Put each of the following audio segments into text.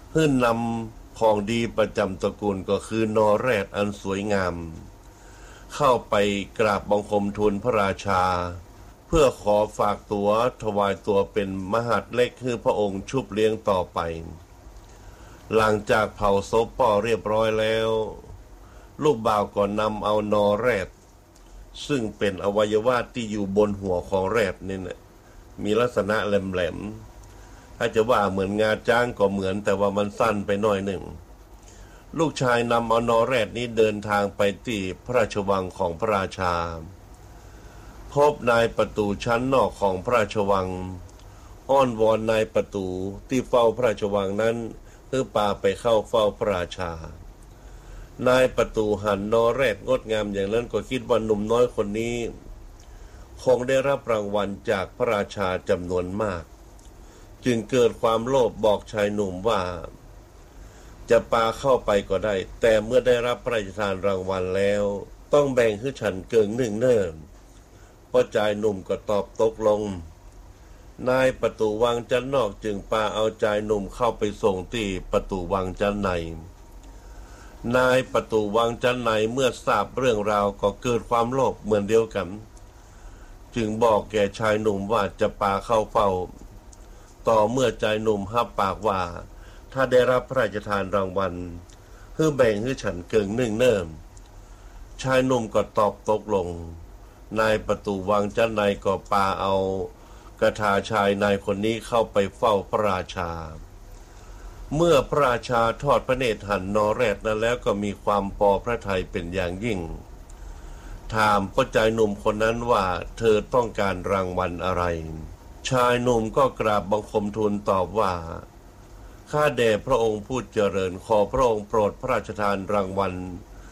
เพื่อนำของดีประจำตระกูลก็คือนอแรดอันสวยงามเข้าไปกราบบังคมทูลพระราชาเพื่อขอฝากตัวถวายตัวเป็นมหาดเล็กให้พระองค์ชุบเลี้ยงต่อไปหลังจากเผาศพป่อเรียบร้อยแล้วลูกบ่าวก็นำเอานอแรดซึ่งเป็นอวัยวะที่อยู่บนหัวของแรดนี่นะมีลักษณะแหลมๆถ้าจะว่าเหมือนงาจ้างก็เหมือนแต่ว่ามันสั้นไปหน่อยหนึ่งลูกชายนำเอานอแรดนี้เดินทางไปที่พระราชวังของพระราชาพบนายประตูชั้นนอกของพระราชวังอ้อนวอนนายประตูที่เฝ้าพระราชวังนั้นเพื่อพาไปเข้าเฝ้าพระราชานายประตูหันนอแรดงดงามอย่างนั้นก็คิดว่าหนุ่มน้อยคนนี้คงได้รับรางวัลจากพระราชาจำนวนมากจึงเกิดความโลภบอกชายหนุ่มว่าจะปาเข้าไปก็ได้แต่เมื่อได้รับพระราชทานรางวัลแล้วต้องแบ่งให้ฉันเกินหนึ่งเนิ่มพอชายหนุ่มก็ตอบตกลงนายประตูวังจันนอกจึงปาเอาชายหนุ่มเข้าไปส่งที่ประตูวังจันในนายประตูวังจันในเมื่อทราบเรื่องราวก็เกิดความโลภเหมือนเดียวกันจึงบอกแก่ชายหนุ่มว่าจะปาเข้าเฝ้าต่อเมื่อชายหนุ่มรับปากว่าถ้าได้รับพระราชทานรางวัลให้แบ่งให้ฉันเกินหนึ่งเนิ่มชายหนุ่มก็ตอบตกลงนายประตูวังจันในก็ปาเอากระทาชายนายคนนี้เข้าไปเฝ้าพระราชาเมื่อพระราชาทอดพระเนตรหันนอแรดนั้นแล้วก็มีความพอพระทัยเป็นอย่างยิ่งถามพระชายหนุ่มคนนั้นว่าเธอต้องการรางวัลอะไรชายหนุ่มก็กราบบังคมทูลตอบว่าข้าแด่พระองค์ผู้เจริญขอพระองค์โปรดพระราชทานรางวัล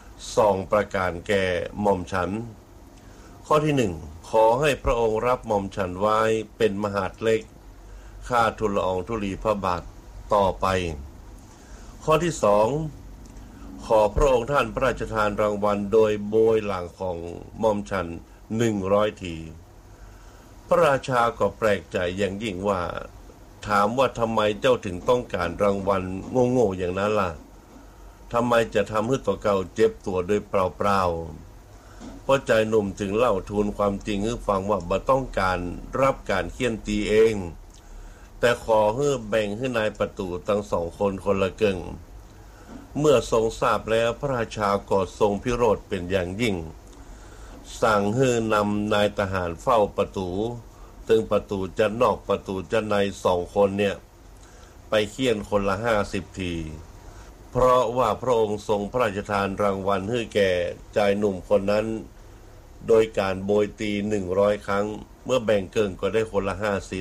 2 ประการแก่หม่อมฉันข้อที่1ขอให้พระองค์รับหม่อมฉันไว้เป็นมหาดเล็กข้าทูลละอองธุลีพระบาทต่อไปข้อที่2ขอพระองค์ท่านพระราชทานรางวัลโดยโบยหลังของหม่อมฉัน100 ทีพระราชาก็แปลกใจอย่างยิ่งว่าถามว่าทำไมเจ้าถึงต้องการรางวัลโง่ๆอย่างนั้นล่ะทำไมจะทำให้ตัวเก่าเจ็บตัวโดยเปล่าๆเพราะใจหนุ่มถึงเล่าทูลความจริงให้ฟังว่าบ่ต้องการรับการเฆี่ยนตีเองแต่ขอให้แบ่งให้นายประตูทั้ง2 คนคนละเกิงเมื่อทรงทราบแล้วพระราชาก็ทรงพิโรธเป็นอย่างยิ่งสั่งให้นำนายทหารเฝ้าประตูถึงประตูจันนอกประตูจันใน2 คนเนี่ยไปเฆี่ยนคนละ50 ทีเพราะว่าพระองค์ทรงพระราชทานรางวัลให้แก่ชายหนุ่มคนนั้นโดยการโบยตี100 ครั้งเมื่อแบ่งเกินก็ได้คนละ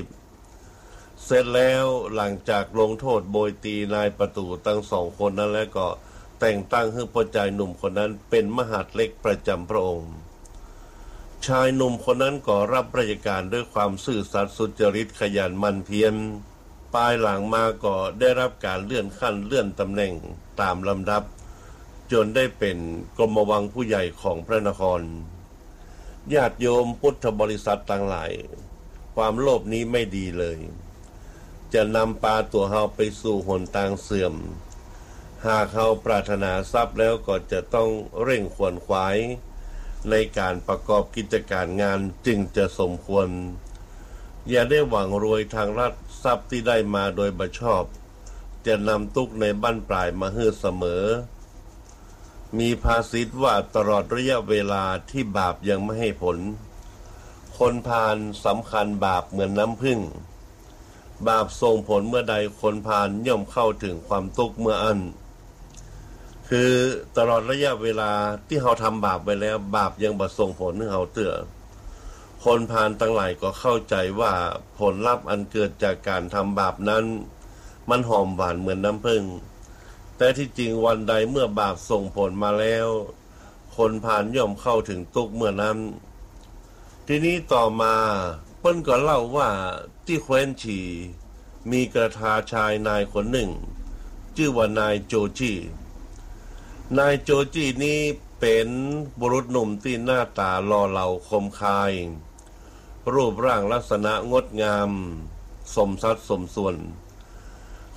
50เสร็จแล้วหลังจากลงโทษโบยตีนายประตูทั้ง2 คนนั้นแล้วก็แต่งตั้งให้พระชายหนุ่มคนนั้นเป็นมหาดเล็กประจำพระองค์ชายหนุ่มคนนั้นก็รับราชการด้วยความซื่อสัตย์สุจริตขยันหมั่นเพียรปลายหลังมาก็ได้รับการเลื่อนขั้นเลื่อนตำแหน่งตามลำดับจนได้เป็นกรมวังผู้ใหญ่ของพระนครญาติโยมพุทธบริษัทต่างหลายความโลภนี้ไม่ดีเลยจะนำปลาตัวเฮาไปสู่หนทางเสื่อมหากเฮาปรารถนาทรัพย์แล้วก็จะต้องเร่งขวนขวายในการประกอบกิจการงานจึงจะสมควรอย่าได้หวังรวยทางลัดทรัพย์ที่ได้มาโดยบัชอบจะนำทุกข์ในบั้นปลายมาให้เสมอมีภาษิตว่าตลอดระยะเวลาที่บาปยังไม่ให้ผลคนพาลสำคัญบาปเหมือนน้ำผึ้งบาปส่งผลเมื่อใดคนพาลย่อมเข้าถึงความทุกข์เมื่ออันคือตลอดระยะเวลาที่เราทำบาปไปแล้วบาปยังบ่ส่งผลให้เราเตื่อคนพาลทั้งหลายก็เข้าใจว่าผลลัพธ์อันเกิดจากการทำบาปนั้นมันหอมหวานเหมือนน้ำผึ้งแต่ที่จริงวันใดเมื่อบาปส่งผลมาแล้วคนพาลย่อมเข้าถึงทุกข์เมื่อนั้นทีนี้ต่อมาเปิ้นก็เล่าว่าที่แคว้นฉีมีกระทาชายนายคนหนึ่งชื่อว่านายโจจี้นายโจจี้นี้เป็นบุรุษหนุ่มที่หน้าตาหล่อเหลาคมคายรูปร่างลักษณะงดงามสมสัดสมส่วน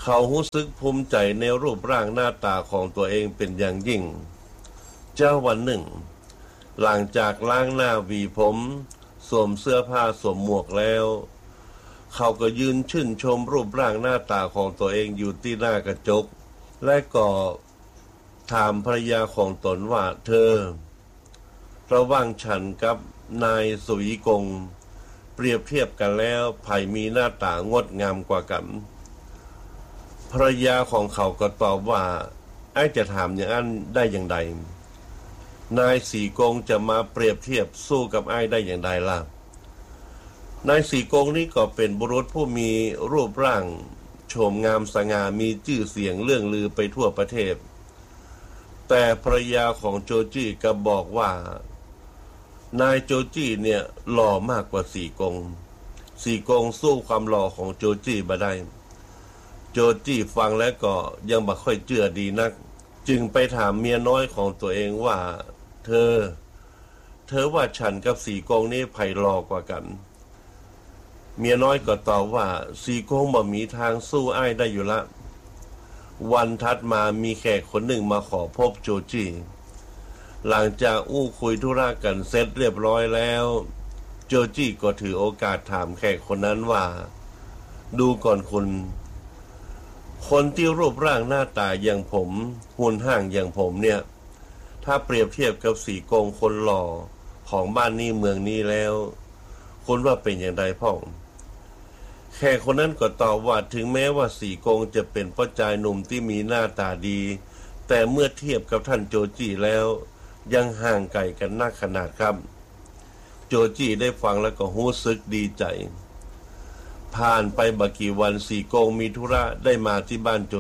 เขารู้สึกภูมิใจในรูปร่างหน้าตาของตัวเองเป็นอย่างยิ่งเจ้าวันหนึ่งหลังจากล้างหน้าหวีผมสวมเสื้อผ้าสวมหมวกแล้วเขาก็ยืนชื่นชมรูปร่างหน้าตาของตัวเองอยู่ที่หน้ากระจกและก็ถามภรรยาของตนว่าเธอระหว่างฉันกับนายสุวิกงเปรียบเทียบกันแล้วไผ่มีหน้าตางดงามกว่ากันภรรยาของเขาก็ตอบว่าไอ้จะถามอย่างนั้นได้อย่างไรนายสีกงจะมาเปรียบเทียบสู้กับไอ้ได้อย่างไรล่ะนายสีกงนี่ก็เป็นบุรุษผู้มีรูปร่างโฉมงามสง่ามีชื่อเสียงเรื่องลือไปทั่วประเทศแต่ภรรยาของโจจี้ก็บอกว่านายโจจี้เนี่ยหล่อมากกว่าสีกงสู้ความหล่อของโจจี้มาได้โจจี้ฟังแล้วก็ยังบ่ค่อยเชื่อดีนักจึงไปถามเมียน้อยของตัวเองว่าเธอว่าฉันกับสีกงนี่ไผ่หล่อกว่ากันเมียน้อยก็ตอบว่าสีกงบ่มีทางสู้อ้ายได้อยู่ละวันถัดมามีแขกคนหนึ่งมาขอพบโจจี้หลังจากคุยธุระกันเสร็จเรียบร้อยแล้วโจจี้ก็ถือโอกาสถามแขกคนนั้นว่าดูก่อนคุณคนที่รูปร่างหน้าตาอย่างผมหุ่นห่างอย่างผมเนี่ยถ้าเปรียบเทียบกับสีกงคนหล่อของบ้านนี้เมืองนี้แล้วคุณว่าเป็นอย่างไรพ่องแขกคนนั้นก็ตอบว่าถึงแม้ว่าสีกงจะเป็นพ่อชายหนุ่มที่มีหน้าตาดีแต่เมื่อเทียบกับท่านโจจี้แล้วยังห่างไกลกันนักขนาดครับโจจี้ได้ฟังแล้วก็รู้สึกดีใจผ่านไปบักกี่วันสีกงมีธุระได้มาที่บ้านโจ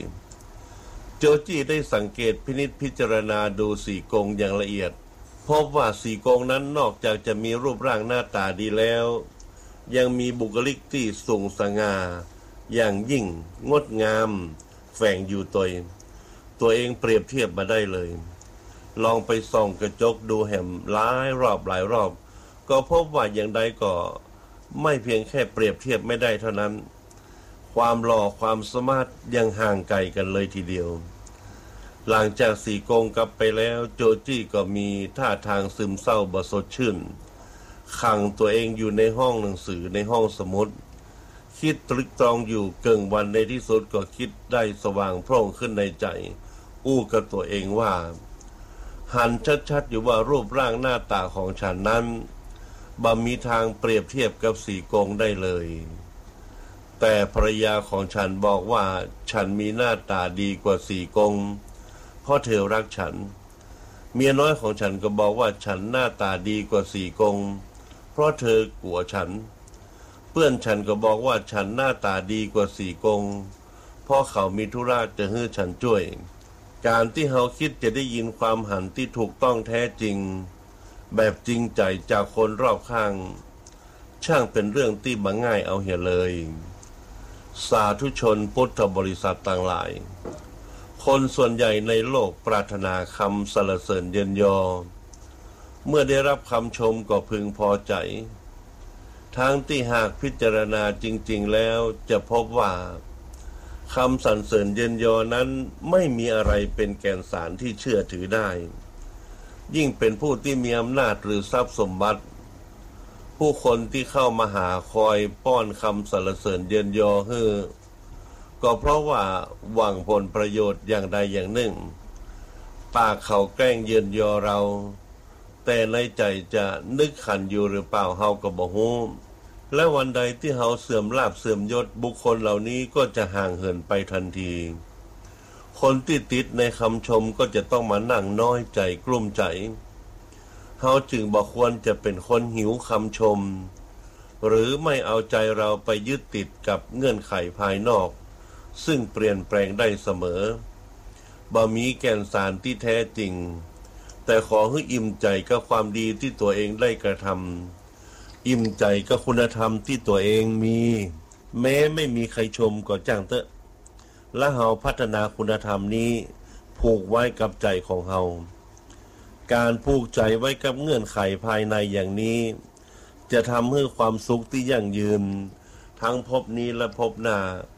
จี้ได้สังเกตพินิจพิจารณาดูสีกงอย่างละเอียดพบว่าสีกงนั้นนอกจากจะมีรูปร่างหน้าตาดีแล้วยังมีบุคลิกที่สูงสง่าอย่างยิ่งงดงามแฝงอยู่ตัวเองเปรียบเทียบมาได้เลยลองไปส่องกระจกดูแหมหลายรอบก็พบว่าอย่างใดก็ไม่เพียงแค่เปรียบเทียบไม่ได้เท่านั้นความหล่อความสมาร์ทยังห่างไกลกันเลยทีเดียวหลังจากสีกงกลับไปแล้วโจจี้ก็มีท่าทางซึมเศร้าบ่สดชื่นขังตัวเองอยู่ในห้องหนังสือในห้องสมุดคิดตรึกตรองอยู่เกินวันในที่สุดก็คิดได้สว่างโพร่งขึ้นในใจกับตัวเองว่าหันชัดๆอยู่ว่ารูปร่างหน้าตาของฉันนั้นบ่มีทางเปรียบเทียบกับสีกงได้เลยแต่ภรรยาของฉันบอกว่าฉันมีหน้าตาดีกว่าสีกงเพราะเธอรักฉันเมียน้อยของฉันก็บอกว่าฉันหน้าตาดีกว่าสีกงเพราะเธอกลัวฉันเพื่อนฉันก็บอกว่าฉันหน้าตาดีกว่าสีกงเพราะเขามีธุระจะให้ฉันช่วยการที่เขาคิดจะได้ยินความหันที่ถูกต้องแท้จริงแบบจริงใจจากคนรอบข้างช่างเป็นเรื่องที่บ่ง่ายเอาเหี่ยเลยสาธุชนพุทธบริษัทต่างหลายคนส่วนใหญ่ในโลกปรารถนาคำสรรเสริญเยินยอเมื่อได้รับคำชมก็พึงพอใจทั้งที่หากพิจารณาจริงๆแล้วจะพบว่าคำสรรเสริญเยินยอนั้นไม่มีอะไรเป็นแก่นสารที่เชื่อถือได้ยิ่งเป็นผู้ที่มีอำนาจหรือทรัพย์สมบัติผู้คนที่เข้ามาหาคอยป้อนคำสรรเสริญเยินยอให้ก็เพราะว่าหวังผลประโยชน์อย่างใดอย่างหนึ่งปากเขาแกล้งเยินยอเราแต่ในใจจะนึกขันอยู่หรือเปล่าเฮาก็บ่ฮู้และวันใดที่เฮาเสื่อมลาภเสื่อมยศบุคคลเหล่านี้ก็จะห่างเหินไปทันทีคนที่ติดในคำชมก็จะต้องมานั่งน้อยใจกลุ้มใจเฮาจึงบ่ควรจะเป็นคนหิวคำชมหรือไม่เอาใจเราไปยึดติดกับเงื่อนไขภายนอกซึ่งเปลี่ยนแปลงได้เสมอบ่มีแก่นสารที่แท้จริงแต่ขอให้อิ่มใจกับความดีที่ตัวเองได้กระทำอิ่มใจกับคุณธรรมที่ตัวเองมีแม้ไม่มีใครชมก็จ้างเถอะและเฮาพัฒนาคุณธรรมนี้ผูกไว้กับใจของเฮาการผูกใจไว้กับเงื่อนไขภายในอย่างนี้จะทำให้ความสุขที่ยั่งยืนทั้งภพนี้และภพหน้า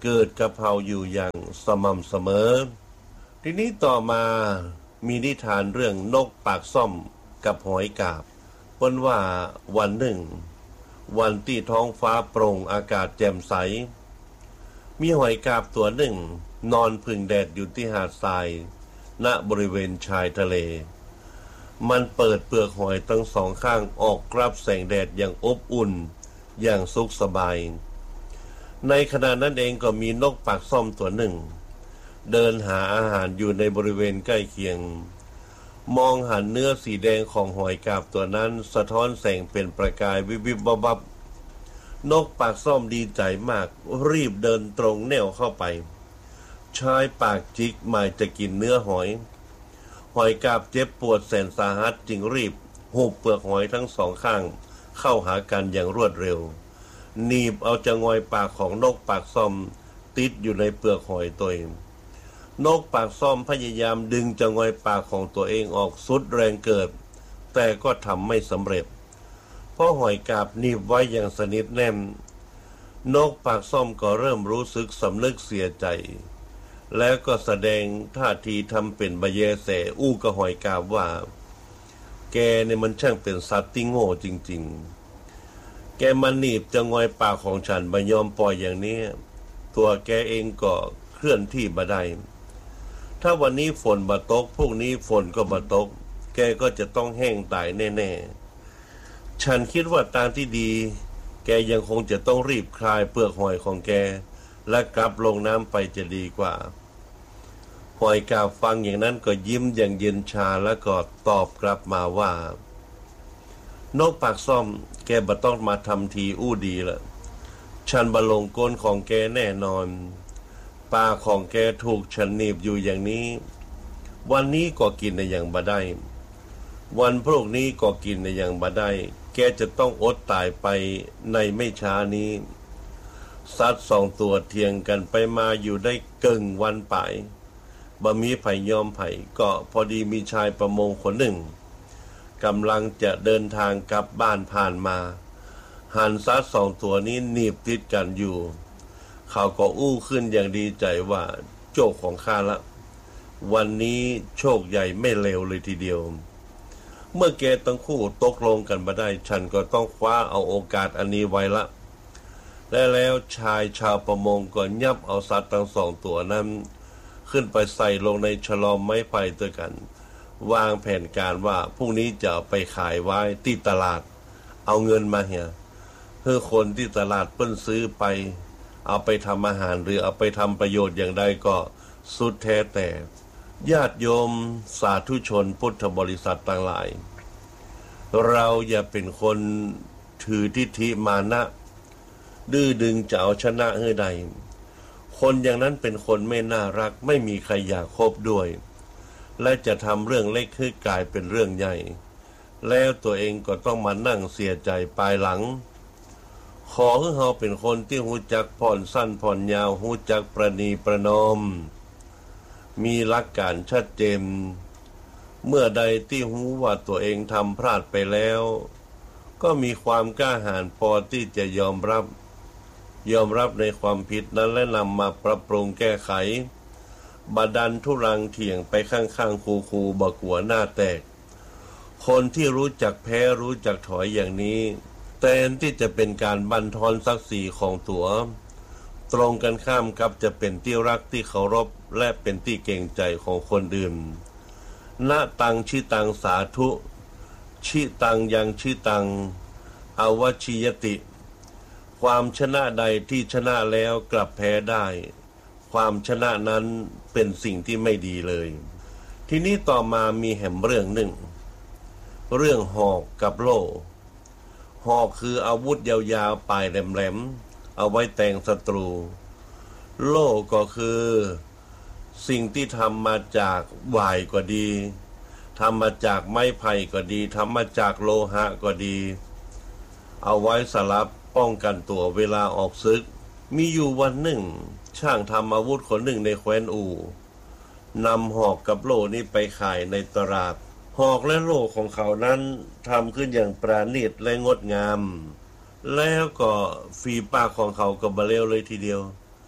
เกิดกับเฮาอยู่อย่างสม่ำเสมอทีนี้ต่อมามีนิทานเรื่องนกปากซ่อมกับหอยกาบวันว่าวันหนึ่งวันที่ท้องฟ้าโปร่งอากาศแจ่มใสมีหอยกาบตัวหนึ่งนอนพึ่งแดดอยู่ที่หาดทรายณบริเวณชายทะเลมันเปิดเปลือกหอยทั้งสองข้างออกรับแสงแดดอย่างอบอุ่นอย่างสุขสบายในขณะนั้นเองก็มีนกปากซ่อมตัวหนึ่งเดินหาอาหารอยู่ในบริเวณใกล้เคียงมองหันเนื้อสีแดงของหอยกาบตัวนั้นสะท้อนแสงเป็นประกายวิบวิบวับวับนกปากซ่อมดีใจมากรีบเดินตรงแนวเข้าไปใช้ปากจิกหมายจะกินเนื้อหอยกาบเจ็บปวดแสนสาหัสจึงรีบหุบเปลือกหอยทั้งสองข้างเข้าหากันอย่างรวดเร็วหนีบเอาจะงอยปากของนกปากซ่อมติดอยู่ในเปลือกหอยตัวเองนกปากซ่อมพยายามดึงจะงอยปากของตัวเองออกสุดแรงเกิดแต่ก็ทำไม่สำเร็จเพราะหอยกาบหนีบไว้อย่างสนิทแน่นนกปากซ่อมก็เริ่มรู้สึกสำนึกเสียใจแล้วก็แสดงท่าทีทำเป็นบะแยแสอู้กับหอยกาบว่าแกเนี่ยมันช่างเป็นสัตว์ที่โง่จริงๆแกมันหนีบจะงอยปากของฉันไม่ยอมปล่อยอย่างนี้ตัวแกเองก็เคลื่อนที่บ่ได้ถ้าวันนี้ฝนบ่ตกพรุ่งนี้ฝนก็บ่ตกแกก็จะต้องแห้งตายแน่ๆฉันคิดว่าทางที่ดีแกยังคงจะต้องรีบคลายเปลือกหอยของแกและกลับลงน้ำไปจะดีกว่าหอยกาบฟังอย่างนั้นก็ยิ้มอย่างเย็นชาแล้วก็ตอบกลับมาว่านกปากซ่อมแกบ่ต้องมาทำทีอู้ดีละฉันบ่ลงกลของแกแน่นอนปากของแกถูกฉันหนีบอยู่อย่างนี้วันนี้ก็กินในอย่างบ่ได้วันพรุ่งนี้ก็กินในอย่างบ่ได้แกจะต้องอดตายไปในไม่ช้านี้สัตว์สองตัวเถียงกันไปมาอยู่ได้เกิงวันป่ายบ่มีไผยอมไผก็พอดีมีชายประมงคนหนึ่งกำลังจะเดินทางกลับบ้านผ่านมาหันสัตว์สองตัวนี้หนีบติดกันอยู่เขาก็อู้ขึ้นอย่างดีใจว่าโชคของข้าละวันนี้โชคใหญ่ไม่เลวเลยทีเดียวเมื่อแกทั้งคู่ตกลงกันมาได้ฉันก็ต้องคว้าเอาโอกาสอันนี้ไว้ละและแล้วชายชาวประมงก็ยับเอาสัตว์ทั้งสองตัวนั้นขึ้นไปใส่ลงในฉลอมไม้ไผ่ด้วยกันวางแผนการว่าพรุ่งนี้จะเอาไปขายไว้ที่ตลาดเอาเงินมาเหี้ยเพื่อคนที่ตลาดเปิ้นซื้อไปเอาไปทำอาหารหรือเอาไปทำประโยชน์อย่างใดก็สุดแท้แต่ญาติโยมสาธุชนพุทธบริษัทต่างหลายเราอย่าเป็นคนถือทิฏฐิมานะดื้อดึงจะเอาชนะให้ใดคนอย่างนั้นเป็นคนไม่น่ารักไม่มีใครอยากคบด้วยและจะทำเรื่องเล็กให้กลายเป็นเรื่องใหญ่แล้วตัวเองก็ต้องมานั่งเสียใจภายหลังขอให้เราเป็นคนที่รู้จักผ่อนสั้นผ่อนยาวรู้จักประนีประนอมมีหลักการชัดเจนเมื่อใดที่รู้ว่าตัวเองทำพลาดไปแล้วก็มีความกล้าหาญพอที่จะยอมรับในความผิดนั้นและนำมาปรับปรุงแก้ไขบัดดันทุรังเถียงไปข้างๆคูๆบักหัวหน้าแตกคนที่รู้จักแพ้รู้จักถอยอย่างนี้แทนที่จะเป็นการบั่นทอนศักดิ์ศรีของตัวตรงกันข้ามกับจะเป็นที่รักที่เคารพและเป็นที่เกรงใจของคนอื่นนะตังชิตังสาธุชิตังยังชิตังอวชิยติความชนะใดที่ชนะแล้วกลับแพ้ได้ความชนะนั้นเป็นสิ่งที่ไม่ดีเลยทีนี้ต่อมามีแห่งเรื่องหนึ่งเรื่องหอกกับโล่หอกคืออาวุธยาวๆปลายแหลมๆเอาไว้แทงศัตรูโล่ก็คือสิ่งที่ทำมาจากหว่ายก็ดีทำมาจากไม้ไผ่ก็ดีทำมาจากโลหะก็ดีเอาไว้สลับป้องกันตัวเวลาออกศึกมีอยู่วันหนึ่งช่างทำอาวุธคนหนึ่งในแคว้นอู่นำหอกกับโล่นี้ไปขายในตลาดหอกและโล่ของเขานั้นทำขึ้นอย่างปราณีตและงดงามแล้วก็ฝีปากของเขาก็บะเลวเลยทีเดียว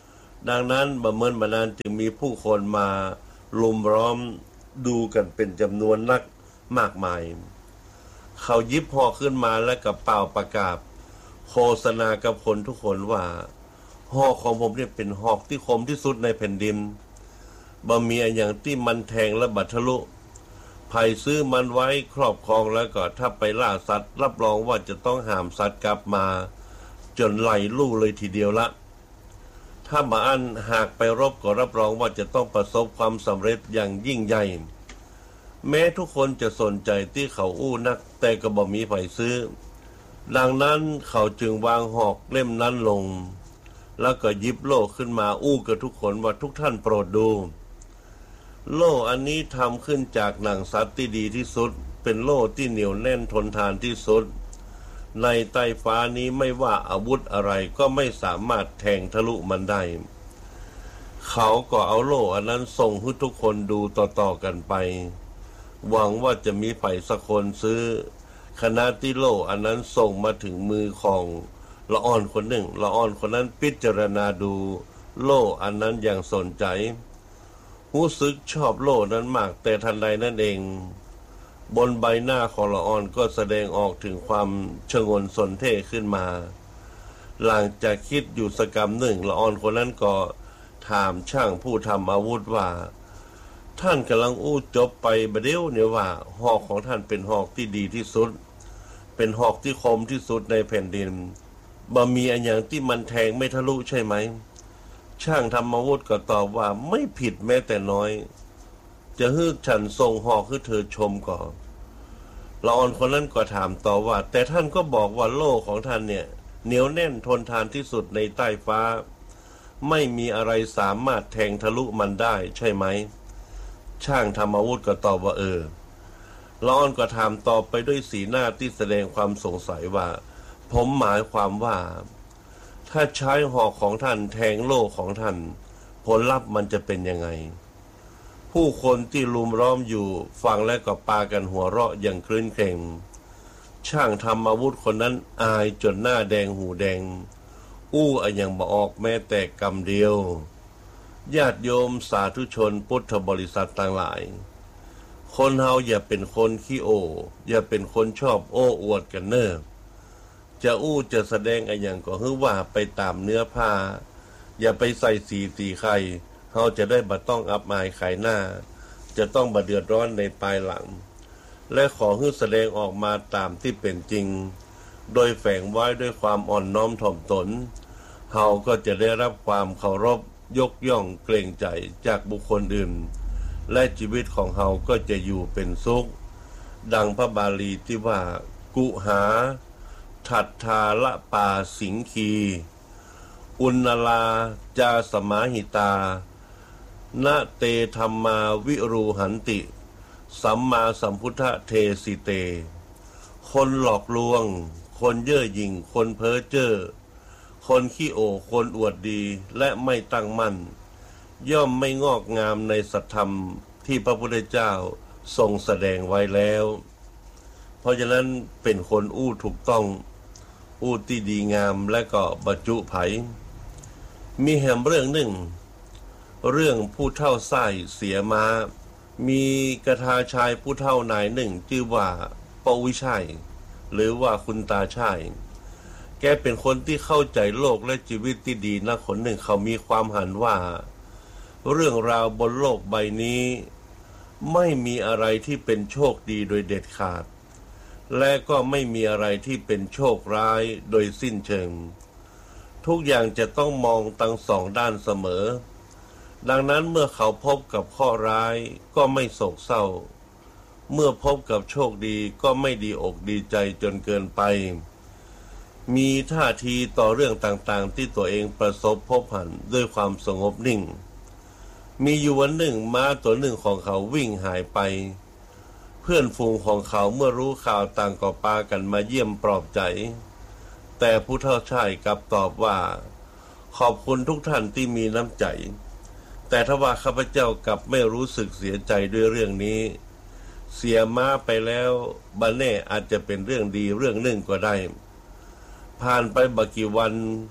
ดังนั้นบัดเมินบัดนั้นจึงมีผู้คนมาลุมล้อมดูกันเป็นจำนวนนักมากมายเขายิบหอกขึ้นมาและกับเป่าประกาศโฆษณากับคนทุกคนว่าหอกของผมเนี่ยเป็นหอกที่คมที่สุดในแผ่นดินบ่มีอย่างที่มันแทงและบัดทะลุใครซื้อมันไว้ครอบครองแล้วก็ถ้าไปล่าสัตว์รับรองว่าจะต้องหามสัตว์กลับมาจนไหลลู่เลยทีเดียวละถ้ามาอันหากไปรบก็รับรองว่าจะต้องประสบความสำเร็จอย่างยิ่งใหญ่แม้ทุกคนจะสนใจที่เขาอู้นักแต่ก็บ่มีใครซื้อดังนั้นเขาจึงวางหอกเล่มนั้นลงแล้วก็หยิบโล่ขึ้นมาอู้กับทุกคนว่าทุกท่านโปรดดูโล่อันนี้ทำขึ้นจากหนังสัตว์ที่ดีที่สุดเป็นโล่ที่เหนียวแน่นทนทานที่สุดในใต้ฟ้านี้ไม่ว่าอาวุธอะไรก็ไม่สามารถแทงทะลุมันได้เขาก็เอาโล่อันนั้นส่งให้ทุกคนดูต่อๆกันไปหวังว่าจะมีใครสักคนซื้อขณะที่โล่อันนั้นส่งมาถึงมือของละอ่อนคนหนึ่งละอ่อนคนนั้นพิจารณาดูโล่อันนั้นอย่างสนใจรู้สึกชอบโล่นั้นมากแต่ทันใดนั่นเองบนใบหน้าของละอ่อนก็แสดงออกถึงความชงนสนเท่ขึ้นมาหลังจากคิดอยู่สักกำหนึ่งละอ่อนคนนั้นก็ถามช่างผู้ทำอาวุธว่าท่านกำลังอู้จบไปบเดียวเนี่ยว่าหอกของท่านเป็นหอกที่ดีที่สุดเป็นหอกที่คมที่สุดในแผ่นดินบ่มีอันอย่างที่มันแทงไม่ทะลุใช่ไหมช่างทำอาวุธก็ตอบว่าไม่ผิดแม้แต่น้อยจะให้ฉันส่งหอกให้เธอชมก่อนละอ่อนคนนั้นก็ถามต่อว่าแต่ท่านก็บอกว่าโล่ของท่านเนี่ยเหนียวแน่นทนทานที่สุดในใต้ฟ้าไม่มีอะไรสามารถแทงทะลุมันได้ใช่ไหมช่างทำอาวุธก็ตอบว่าละอ่อนก็ถามต่อไปด้วยสีหน้าที่แสดงความสงสัยว่าผมหมายความว่าถ้าใช้หอกของท่านแทงโล่ของท่านผลลัพธ์มันจะเป็นยังไงผู้คนที่ลุมล้อมอยู่ฟังและก็ปากันหัวเราะอย่างคลื่นเคร่งช่างทำอาวุธคนนั้นอายจนหน้าแดงหูแดงอู้อย่างบ่ออกแม้แต่กำเดียวญาติโยมสาธุชนพุทธบริษัทต่างหลายคนเฮาอย่าเป็นคนขี้โออย่าเป็นคนชอบโอ้อวดกันเน้อจะอู้จะแสดงอย่างก็คือว่าไปตามเนื้อผ้าอย่าไปใส่สีตีใครเฮาจะได้บ่ต้องอับอายขายหน้าจะต้องบ่เดือดร้อนในภายหลังและขอให้แสดงออกมาตามที่เป็นจริงโดยแฝงไว้ด้วยความอ่อนน้อมถ่อมตนเฮาก็จะได้รับความเคารพยกย่องเกรงใจจากบุคคลอื่นและชีวิตของเฮาก็จะอยู่เป็นสุขดังพระบาลีที่ว่ากุหาทัตถาละปาสิงคีอุณลาจาสมาหิตานะเตธรรมาวิรูหันติสัมมาสัมพุทธเทสิเตคนหลอกลวงคนเย่อหยิ่งคนเพ้อเจ้อคนขี้โอคนอวดดีและไม่ตั้งมั่นย่อมไม่งอกงามในสัตธรรมที่พระพุทธเจ้าทรงแสดงไว้แล้วเพราะฉะนั้นเป็นคนอู้ถูกต้องอู้ที่ดีงามและก็บรรจุไผมีแห่งเรื่องหนึ่งเรื่องผู้เฒ่าไส้เสียมามีกระทาชายผู้เฒ่านายหนึ่งชื่อว่าปวิชัยหรือว่าคุณตาชัยแกเป็นคนที่เข้าใจโลกและชีวิตที่ดีนะคนหนึ่งเขามีความหันว่าเรื่องราวบนโลกใบนี้ไม่มีอะไรที่เป็นโชคดีโดยเด็ดขาดและก็ไม่มีอะไรที่เป็นโชคร้ายโดยสิ้นเชิงทุกอย่างจะต้องมองทั้งสองด้านเสมอดังนั้นเมื่อเขาพบกับข้อร้ายก็ไม่โศกเศร้าเมื่อพบกับโชคดีก็ไม่ดีอกดีใจจนเกินไปมีท่าทีต่อเรื่องต่างๆที่ตัวเองประสบพบหันด้วยความสงบนิ่งมีอยู่วันหนึ่งม้าตัวหนึ่งของเขาวิ่งหายไปเพื่อนฝูงของเขาเมื่อรู้ข่าวต่างก็พากันมาเยี่ยมปลอบใจแต่ผู้เฒ่าชายกลับตอบว่าขอบคุณทุกท่านที่มีน้ำใจแต่ถ้าว่าข้าพเจ้ากลับไม่รู้สึกเสียใจด้วยเรื่องนี้เสียม้าไปแล้วบัดแน่อาจจะเป็นเรื่องดีเรื่องหนึ่งก็ได้ผ่านไปบักกี่วัน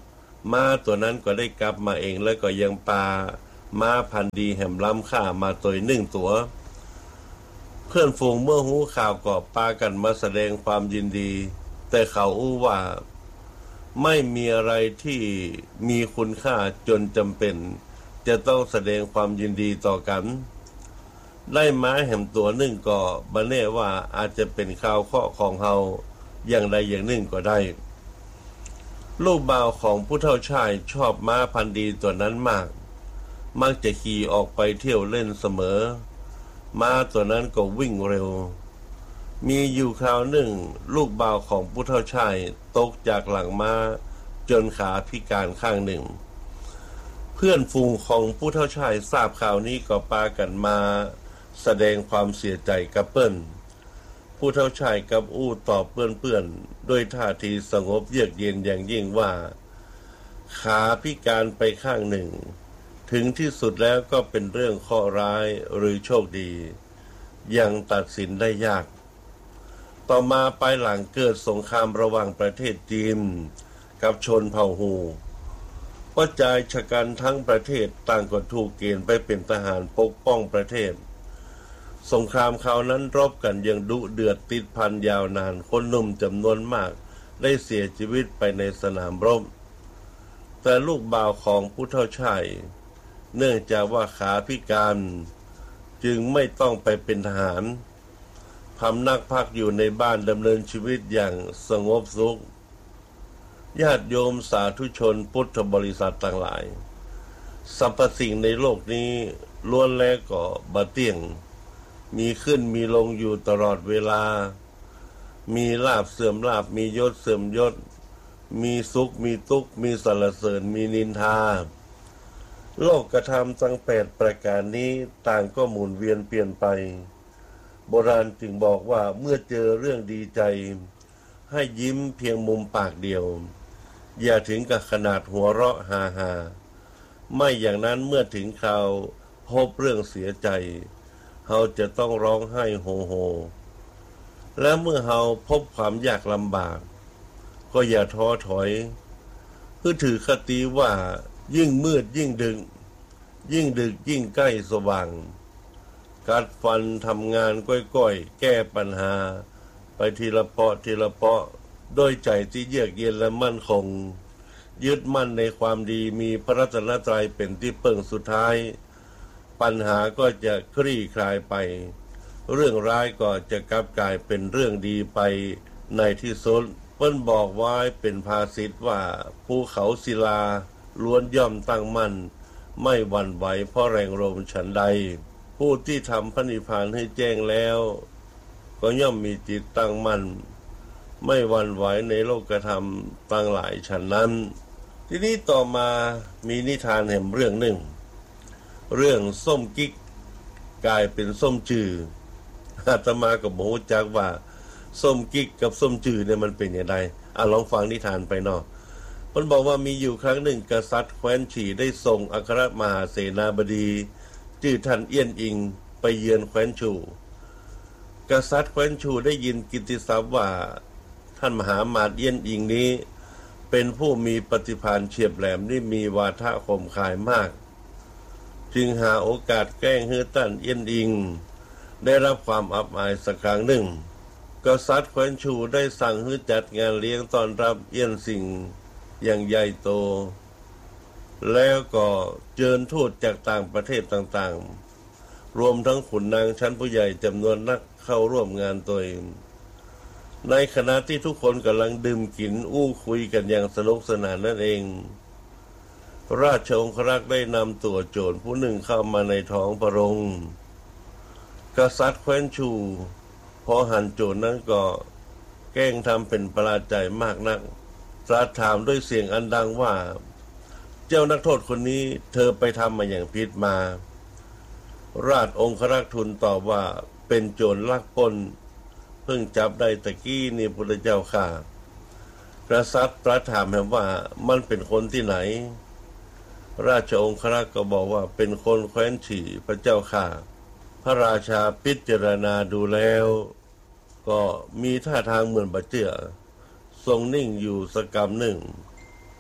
ม้าตัวนั้นก็ได้กลับมาเองแล้วก็ยังปาม้าพันธุ์ดีแห่มล้ำค่ามาตัวหนึ่งตัวเพื่อนฝูงเมื่อหูข่าวก็ปากันมาแสดงความยินดีแต่เขาอู้ว่าไม่มีอะไรที่มีคุณค่าจนจำเป็นจะต้องแสดงความยินดีต่อกันได้ม้าแห่มตัวหนึ่งก็บันแน่ว่าอาจจะเป็นข่าวเคราะห์ของเฮาอย่างใดอย่างหนึ่งก็ได้ลูกบ่าวของผู้เฒ่าชายชอบม้าพันธุ์ดีตัวนั้นมากมักจะขี่ออกไปเที่ยวเล่นเสมอม้าตัวนั้นก็วิ่งเร็วมีอยู่คราวหนึ่งลูกบ่าวของผู้เฒ่าชายตกจากหลังม้าจนขาพิการข้างหนึ่งเพื่อนฝูงของผู้เฒ่าชายทราบข่าวนี้ก็พากันมาแสดงความเสียใจกับเปิ้นผู้เฒ่าชายกับอู้ตอบเปื้อนๆด้วยท่าทีสงบเยือกเย็นอย่างยิ่งว่าขาพิการไปข้างหนึ่งถึงที่สุดแล้วก็เป็นเรื่องข้อร้ายหรือโชคดียังตัดสินได้ยากต่อมาภายหลังเกิดสงครามระหว่างประเทศจีนกับชนเผ่าฮูก็ชายชะกันทั้งประเทศต่างก็ถูกเกณฑ์ไปเป็นทหารปกป้องประเทศสงครามคราวนั้นรบกันอย่างดุเดือดติดพันยาวนานคนหนุ่มจำนวนมากได้เสียชีวิตไปในสนามรบแต่ลูกบ่าวของผู้เฒ่าชายเนื่องจากว่าขาพิการจึงไม่ต้องไปเป็นทหารพำนักพักอยู่ในบ้านดำเนินชีวิตอย่างสงบสุขญาติโยมสาธุชนพุทธบริษัทต่างหลายสรรพสิ่งในโลกนี้ล้วนแล้วก็บ่เที่ยงมีขึ้นมีลงอยู่ตลอดเวลามีลาภเสื่อมลาภมียศเสื่อมยศมีสุขมีทุกข์มีสรรเสริญมีนินทาโลกกระทำทั้ง8ประการนี้ต่างก็หมุนเวียนเปลี่ยนไปโบราณจึงบอกว่าเมื่อเจอเรื่องดีใจให้ยิ้มเพียงมุมปากเดียวอย่าถึงกับขนาดหัวเราะฮาไม่อย่างนั้นเมื่อถึงคราวพบเรื่องเสียใจเฮาจะต้องร้องไห้โฮโฮและเมื่อเฮาพบความยากลำบากก็อย่าท้อถอยคือถือคติว่ายิ่งมืดยิ่งดึกยิ่งใกล้สว่างกัดฟันทำงานก้อยๆแก้ปัญหาไปทีละเปาะด้วยใจที่เยือกเย็นและมั่นคงยึดมั่นในความดีมีพระรัตนตรัยเป็นที่พึ่งสุดท้ายปัญหาก็จะคลี่คลายไปเรื่องร้ายก็จะกลับกลายเป็นเรื่องดีไปในที่สุดเปิ้นบอกไว้เป็นภาษิตว่าภูเขาศิลาล้วนย่อมตั้งมั่นไม่หวั่นไหวเพราะแรงลมฉันใดผู้ที่ทำพระนิพพานให้แจ้งแล้วก็ย่อมมีจิตตั้งมั่นไม่หวั่นไหวในโลกธรรมตั้งหลายฉันนั้นทีนี้ต่อมามีนิทานแห่งเรื่องหนึ่งเรื่องส้มกิ๊กกลายเป็นส้มจืออาตมาก็บ่รู้จักว่าส้มกิ๊กกับส้มจือเนี่ยมันเป็นอย่างไรลองฟังนิทานไปเนาะมันบอกว่ามีอยู่ครั้งหนึ่งกษัตริย์แคว้นฉีได้ส่งอัครมหาเสนาบดีชื่อท่านเอี้ยนอิงไปเยือนแคว้นชูกษัตริย์แคว้นชูได้ยินกิตติศัพท์ว่าท่านมหามาตย์เอี้ยนอิงนี้เป็นผู้มีปฏิภาณเฉียบแหลมที่มีวาทะคมคายมากจึงหาโอกาสแกล้งให้ท่านเอี้ยนอิงได้รับความอับอายสักครั้งหนึ่งกษัตริย์แคว้นชูได้สั่งให้จัดงานเลี้ยงต้อนรับเอี้ยนสิงอย่างใหญ่โตแล้วก็เชิญทูตจากต่างประเทศต่างๆรวมทั้งขุนนางชั้นผู้ใหญ่จำนวนนักเข้าร่วมงานตัวเองในขณะที่ทุกคนกำลังดื่มกินอู้คุยกันอย่างสนุกสนานนั่นเองราชองครักษ์ได้นำตัวโจรผู้หนึ่งเข้ามาในท้องพระโรงกษัตริย์แคว้นชูพอหันโจรนั้นก็แกล้งทำเป็นประหลาดใจมากนักตรัสถามด้วยเสียงอันดังว่าเจ้านักโทษคนนี้เธอไปทำมาอย่างผิดมาราชองครักษ์ทูลตอบว่าเป็นโจรลักปล้นเพิ่งจับได้ตะกี้นี่พุทธเจ้าค่ะกษัตริย์ตรัสถามว่ามันเป็นคนที่ไหนราชองครักษ์ก็บอกว่าเป็นคนแคว้นฉีพระเจ้าค่ะพระราชาพิจารณาดูแล้วก็มีท่าทางเหมือนบาเจือทรงนิ่งอยู่สักกำหนึ่ง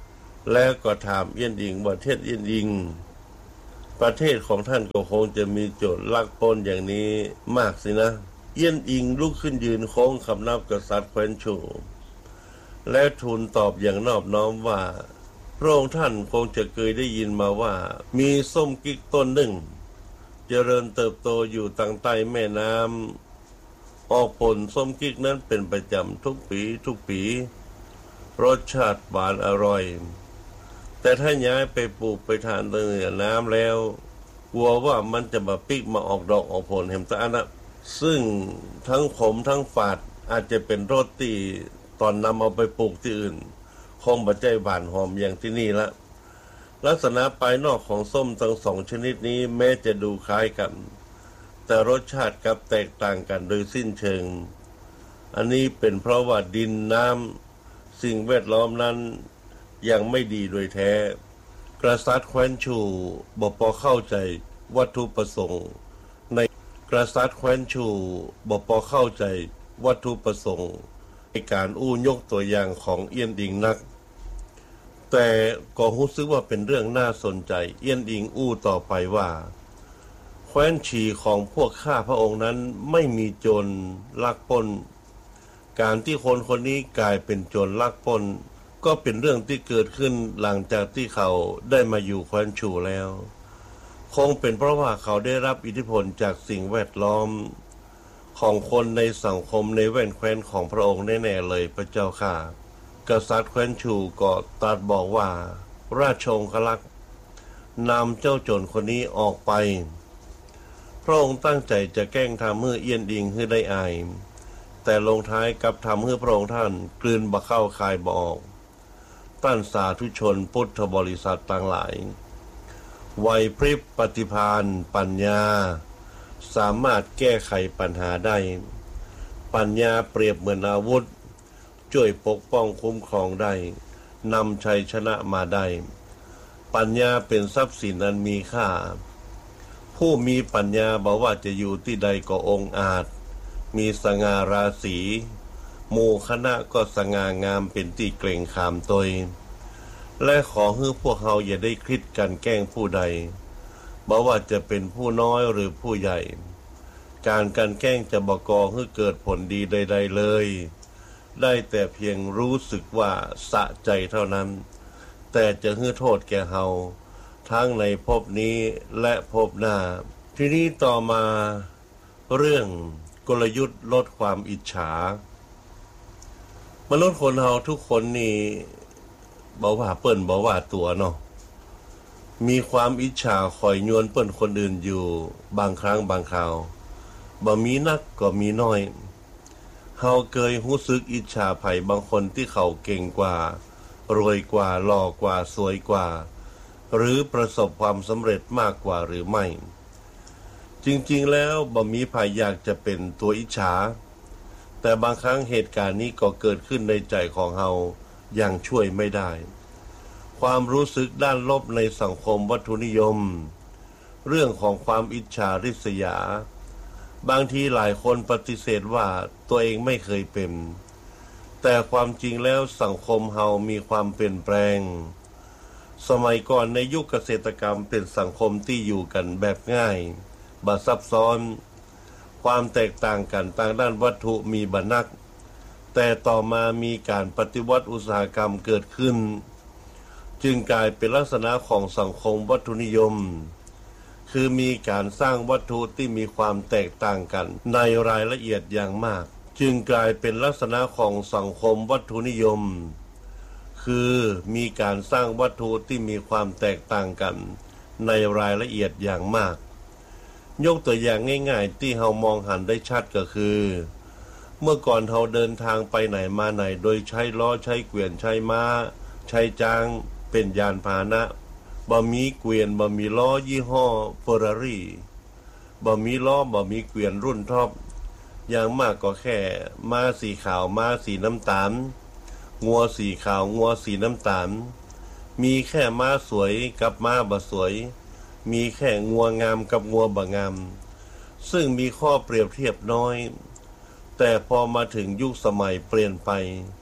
แล้วก็ถามเอี้ยนอิงว่าเทศเอี้ยนอิงประเทศของท่านก็คงจะมีโจรลักปล้นอย่างนี้มากสินะเอี้ยนอิงลุกขึ้นยืนโค้งคำนับกษัตริย์แคว้นโฉและทูลตอบอย่างนอบน้อมว่าพระองค์ท่านคงจะเคยได้ยินมาว่ามีส้มกิ๊กต้นหนึ่งเจริญเติบโตอยู่ทางใต้แม่น้ำออกผลส้มกิ๊กนั้นเป็นประจำทุกปีรสชาติหวานอร่อยแต่ถ้าย้ายไปปลูกไปทานเหนือน้ำแล้วกลัวว่ามันจะมาปิกมาออกดอกออกผลเห็นตานะซึ่งทั้งขมทั้งฝาดอาจจะเป็นโรสตีตอนนำเอาไปปลูกที่อื่นคงบ่ใจหวานหอมอย่างที่นี่ละลักษณะภายนอกของส้มทั้งสองชนิดนี้แม้จะดูคล้ายกันแต่รสชาติกลับแตกต่างกันโดยสิ้นเชิงอันนี้เป็นเพราะว่าดินน้ำสิ่งแวดล้อมนั้นยังไม่ดีโดยแท้กษัตริย์แคว้นชูบ่พอเข้าใจวัตถุประสงค์ในกษัตริย์แคว้นชูบ่พอเข้าใจวัตถุประสงค์ในการอู้ยกตัวอย่างของเอี้ยนอิงนักแต่ก็รู้สึกว่าเป็นเรื่องน่าสนใจเอี้ยนอิงอู้ต่อไปว่าแคว้นฉีของพวกข้าพระองค์นั้นไม่มีโจรลักปล้นการที่คนคนนี้กลายเป็นโจรลักปล้นก็เป็นเรื่องที่เกิดขึ้นหลังจากที่เขาได้มาอยู่แคว้นชูแล้วคงเป็นเพราะว่าเขาได้รับอิทธิพลจากสิ่งแวดล้อมของคนในสังคมในแว่นแคว้นของพระองค์แน่ๆเลยพระเจ้าค่ะกษัตริย์แคว้นชูก็ตรัสบอกว่าราชองครักษ์นำเจ้าโจรคนนี้ออกไปพระองค์ตั้งใจจะแกล้งทำให้เอี้ยนอิงให้ได้อายแต่ลงท้ายกับทำให้พระองค์ท่านกลืนบ่เข้าคายบ่ออกต้านสาธุชนพุทธบริษัทต่างหลายไหวพริบปฏิภาณปัญญาสามารถแก้ไขปัญหาได้ปัญญาเปรียบเหมือนอาวุธช่วยปกป้องคุ้มครองได้นำชัยชนะมาได้ปัญญาเป็นทรัพย์สินอันมีค่าผู้มีปัญญาบอกว่าจะอยู่ที่ใดก็องอาจมีสง่าราศีหมู่คณะก็สง่างามเป็นที่เกรงขามตนและขอให้พวกเราอย่าได้คิดกันแกล้งผู้ใดบอกว่าจะเป็นผู้น้อยหรือผู้ใหญ่การกันแกล้งจะบ่ก่อให้เกิดผลดีใดๆเลยได้แต่เพียงรู้สึกว่าสะใจเท่านั้นแต่จะให้โทษแก่เราทั้งในภพนี้และภพหน้าทีนี้ต่อมาเรื่องกลยุทธ์ลดความอิจฉามนุษย์คนเราทุกคนนี่บอกว่าเปิ้นบอกว่าตัวเนาะมีความอิจฉาคอยยวนเปิ้นคนอื่นอยู่บางครั้งบางคราวบ่มีนักก็มีน้อยเฮาเคยรู้สึกอิจฉาไผบางคนที่เขาเก่งกว่ารวยกว่าหล่อกว่าสวยกว่าหรือประสบความสำเร็จมากกว่าหรือไม่จริงๆแล้วบ่มีไผอยากจะเป็นตัวอิจฉาแต่บางครั้งเหตุการณ์นี้ก็เกิดขึ้นในใจของเฮาอย่างช่วยไม่ได้ความรู้สึกด้านลบในสังคมวัตถุนิยมเรื่องของความอิจฉาริษยาบางทีหลายคนปฏิเสธว่าตัวเองไม่เคยเป็นแต่ความจริงแล้วสังคมเฮามีความเปลี่ยนแปลงสมัยก่อนในยุคเกษตรกรรมเป็นสังคมที่อยู่กันแบบง่ายบ่ซับซ้อนความแตกต่างกันทางด้านวัตถุมีบ่นักแต่ต่อมามีการปฏิวัติอุตสาหกรรมเกิดขึ้นจึงกลายเป็นลักษณะของสังคมวัตถุนิยมคือมีการสร้างวัตถุที่มีความแตกต่างกันในรายละเอียดอย่างมากจึงกลายเป็นลักษณะของสังคมวัตถุนิยมคือมีการสร้างวัตถุที่มีความแตกต่างกันในรายละเอียดอย่างมากยกตัวอย่างง่ายๆที่เรามองเห็นได้ชัดก็คือเมื่อก่อนเราเดินทางไปไหนมาไหนโดยใช้ล้อใช้เกวียนใช้ม้าใช้จางเป็นยานพาหนะบ่มีเกวียนบ่มีล้อยี่ห้อเฟอร์รารี่บ่มีล้อบ่มีเกวียนรุ่นท็อปอย่างมากก็แค่ม้าสีขาวม้าสีน้ำตาลงัวสีขาวงัวสีน้ำตาลมีแค่ม้าสวยกับม้าบ่สวยมีแค่งัวงามกับงัวบ่งามซึ่งมีข้อเปรียบเทียบน้อยแต่พอมาถึงยุคสมัยเปลี่ยนไป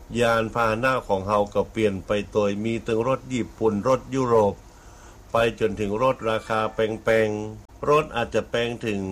ยานพาหนะของเฮาก็เปลี่ยนไปโดยมีถึงรถญี่ปุ่นรถยุโรปไปจนถึงรถราคาแพงๆรถอาจจะแพงถึง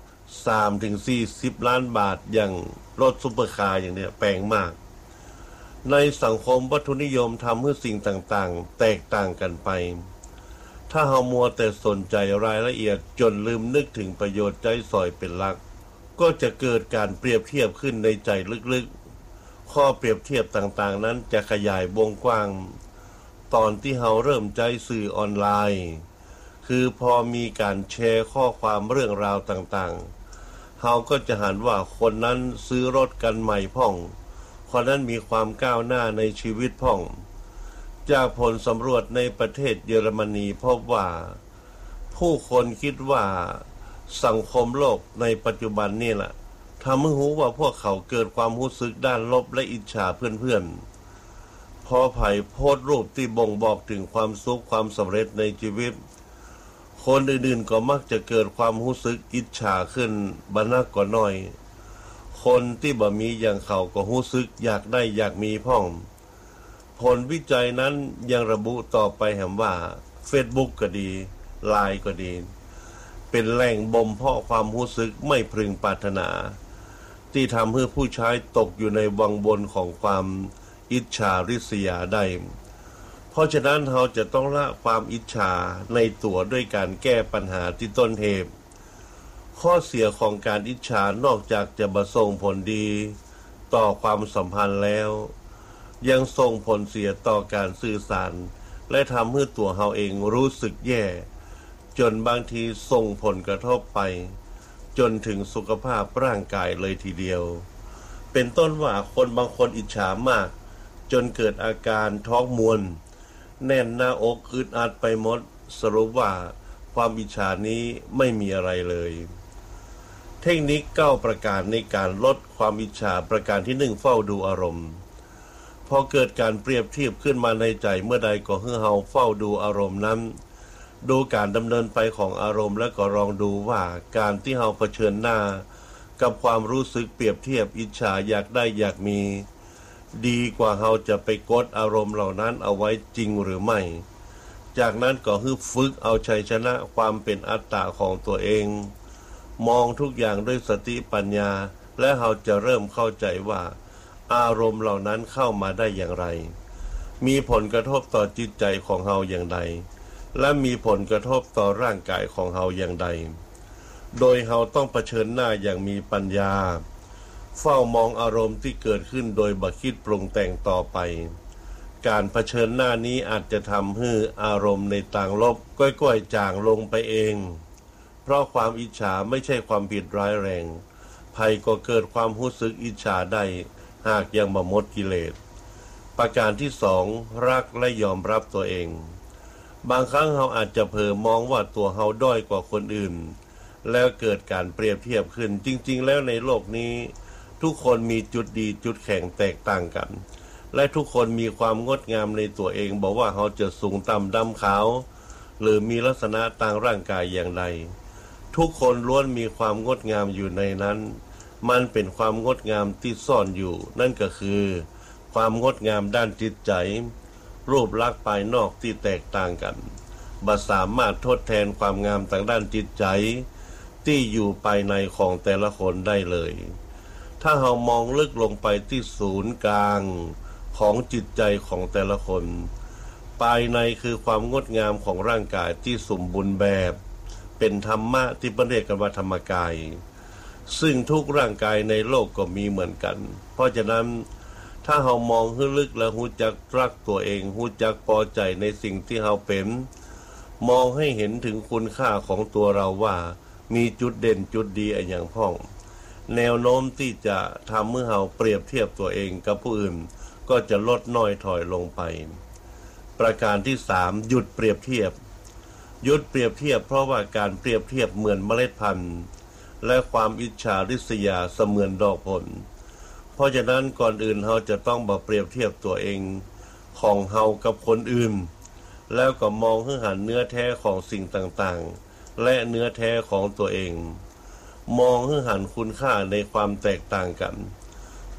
3-40 ล้านบาทอย่างรถซุปเปอร์คาร์อย่างเนี้ยแพงมากในสังคมวัตถุนิยมทำให้สิ่งต่างๆแตกต่างกันไปถ้าเฮามัวแต่สนใจรายละเอียดจนลืมนึกถึงประโยชน์ใจสอยเป็นหลักก็จะเกิดการเปรียบเทียบขึ้นในใจลึกๆข้อเปรียบเทียบต่างๆนั้นจะขยายวงกว้างตอนที่เฮาเริ่มใจสื่อออนไลน์คือพอมีการแชร์ข้อความเรื่องราวต่างๆเฮาก็จะหันว่าคนนั้นซื้อรถกันใหม่พ่องคนนั้นมีความก้าวหน้าในชีวิตพ่องจากผลสำรวจในประเทศเยอรมนีพบว่าผู้คนคิดว่าสังคมโลกในปัจจุบันนี่แหละทำให้รู้ว่าพวกเขาเกิดความรู้สึกด้านลบและอิจฉาเพื่อนๆพอไผ่โพสต์รูปที่บ่งบอกถึงความสุขความสำเร็จในชีวิตคนอื่นๆก็มักจะเกิดความรู้สึกอิจฉาขึ้นบ่นักก็น้อยคนที่บ่มีอย่างเขาก็รู้สึกอยากได้อยากมีพ่องผลวิจัยนั้นยังระบุต่อไปแห่งว่า Facebook ก็ดี LINE ก็ดีเป็นแหล่งบ่มเพาะความรู้สึกไม่พึงปรารถนาที่ทำให้ผู้ใช้ตกอยู่ในวังวนของความอิจฉาริษยาได้เพราะฉะนั้นเราจะต้องละความอิจฉาในตัวด้วยการแก้ปัญหาที่ต้นเหตุข้อเสียของการอิจฉานอกจากจะบ่ส่งผลดีต่อความสัมพันธ์แล้วยังส่งผลเสียต่อการสื่อสารและทำให้ตัวเราเองรู้สึกแย่จนบางทีส่งผลกระทบไปจนถึงสุขภาพร่างกายเลยทีเดียวเป็นต้นว่าคนบางคนอิจฉามากจนเกิดอาการท้องมวนแน่นหน้าอกอึดอัดไปหมดสรุปว่าความอิจฉานี้ไม่มีอะไรเลยเทคนิค9ประการในการลดความอิจฉาประการที่1เฝ้าดูอารมณ์พอเกิดการเปรียบเทียบขึ้นมาในใจเมื่อใดก็ให้เฮาเฝ้าดูอารมณ์นั้นดูการดำเนินไปของอารมณ์และก็ลองดูว่าการที่เฮาเผชิญหน้ากับความรู้สึกเปรียบเทียบอิจฉาอยากได้อยากมีดีกว่าเฮาจะไปกดอารมณ์เหล่านั้นเอาไว้จริงหรือไม่จากนั้นก็ให้ฝึกเอาชัยชนะความเป็นอัตตาของตัวเองมองทุกอย่างด้วยสติปัญญาและเฮาจะเริ่มเข้าใจว่าอารมณ์เหล่านั้นเข้ามาได้อย่างไรมีผลกระทบต่อจิตใจของเฮาอย่างใดและมีผลกระทบต่อร่างกายของเฮาอย่างใดโดยเฮาต้องเผชิญหน้าอย่างมีปัญญาเฝ้ามองอารมณ์ที่เกิดขึ้นโดยบ่คิดปรุงแต่งต่อไปการเผชิญหน้านี้อาจจะทำให้อารมณ์ในทางลบก้อยๆจางลงไปเองเพราะความอิจฉาไม่ใช่ความผิดร้ายแรงภัยก็เกิดความรู้สึกอิจฉาได้หากยังบ่หมดกิเลสประการที่2รักและยอมรับตัวเองบางครั้งเราอาจจะเผลอมองว่าตัวเราด้อยกว่าคนอื่นแล้วเกิดการเปรียบเทียบขึ้นจริงๆแล้วในโลกนี้ทุกคนมีจุดดีจุดแข็งแตกต่างกันและทุกคนมีความงดงามในตัวเองบอกว่าเขาจะสูงต่ำดำขาวหรือมีลักษณะต่างร่างกายอย่างใดทุกคนล้วนมีความงดงามอยู่ในนั้นมันเป็นความงดงามที่ซ่อนอยู่นั่นก็คือความงดงามด้านจิตใจรูปลักษณ์ภายนอกที่แตกต่างกันบ่สามารถทดแทนความงามทางด้านจิตใจที่อยู่ภายในของแต่ละคนได้เลยถ้าเรามองลึกลงไปที่ศูนย์กลางของจิตใจของแต่ละคนภายในคือความงดงามของร่างกายที่สมบูรณ์แบบเป็นธรรมะที่เรียกกันว่าธรรมกายซึ่งทุกร่างกายในโลกก็มีเหมือนกันเพราะฉะนั้นถ้าเรามองให้ลึกและรู้จักรักตัวเองรู้จักพอใจในสิ่งที่เราเป็นมองให้เห็นถึงคุณค่าของตัวเราว่ามีจุดเด่นจุดดีอย่างพ้องแนวโน้มที่จะทำเมื่อเราเปรียบเทียบตัวเองกับผู้อื่นก็จะลดน้อยถอยลงไปประการที่3หยุดเปรียบเทียบหยุดเปรียบเทียบเพราะว่าการเปรียบเทียบเหมือนเมล็ดพันธุ์และความอิจฉาริษยาเสมือนดอกผลเพราะฉะนั้นก่อนอื่นเราจะต้องมาเปรียบเทียบตัวเองของเรากับคนอื่นแล้วก็มองให้หันเนื้อแท้ของสิ่งต่างๆและเนื้อแท้ของตัวเองมองให้หันคุณค่าในความแตกต่างกันพ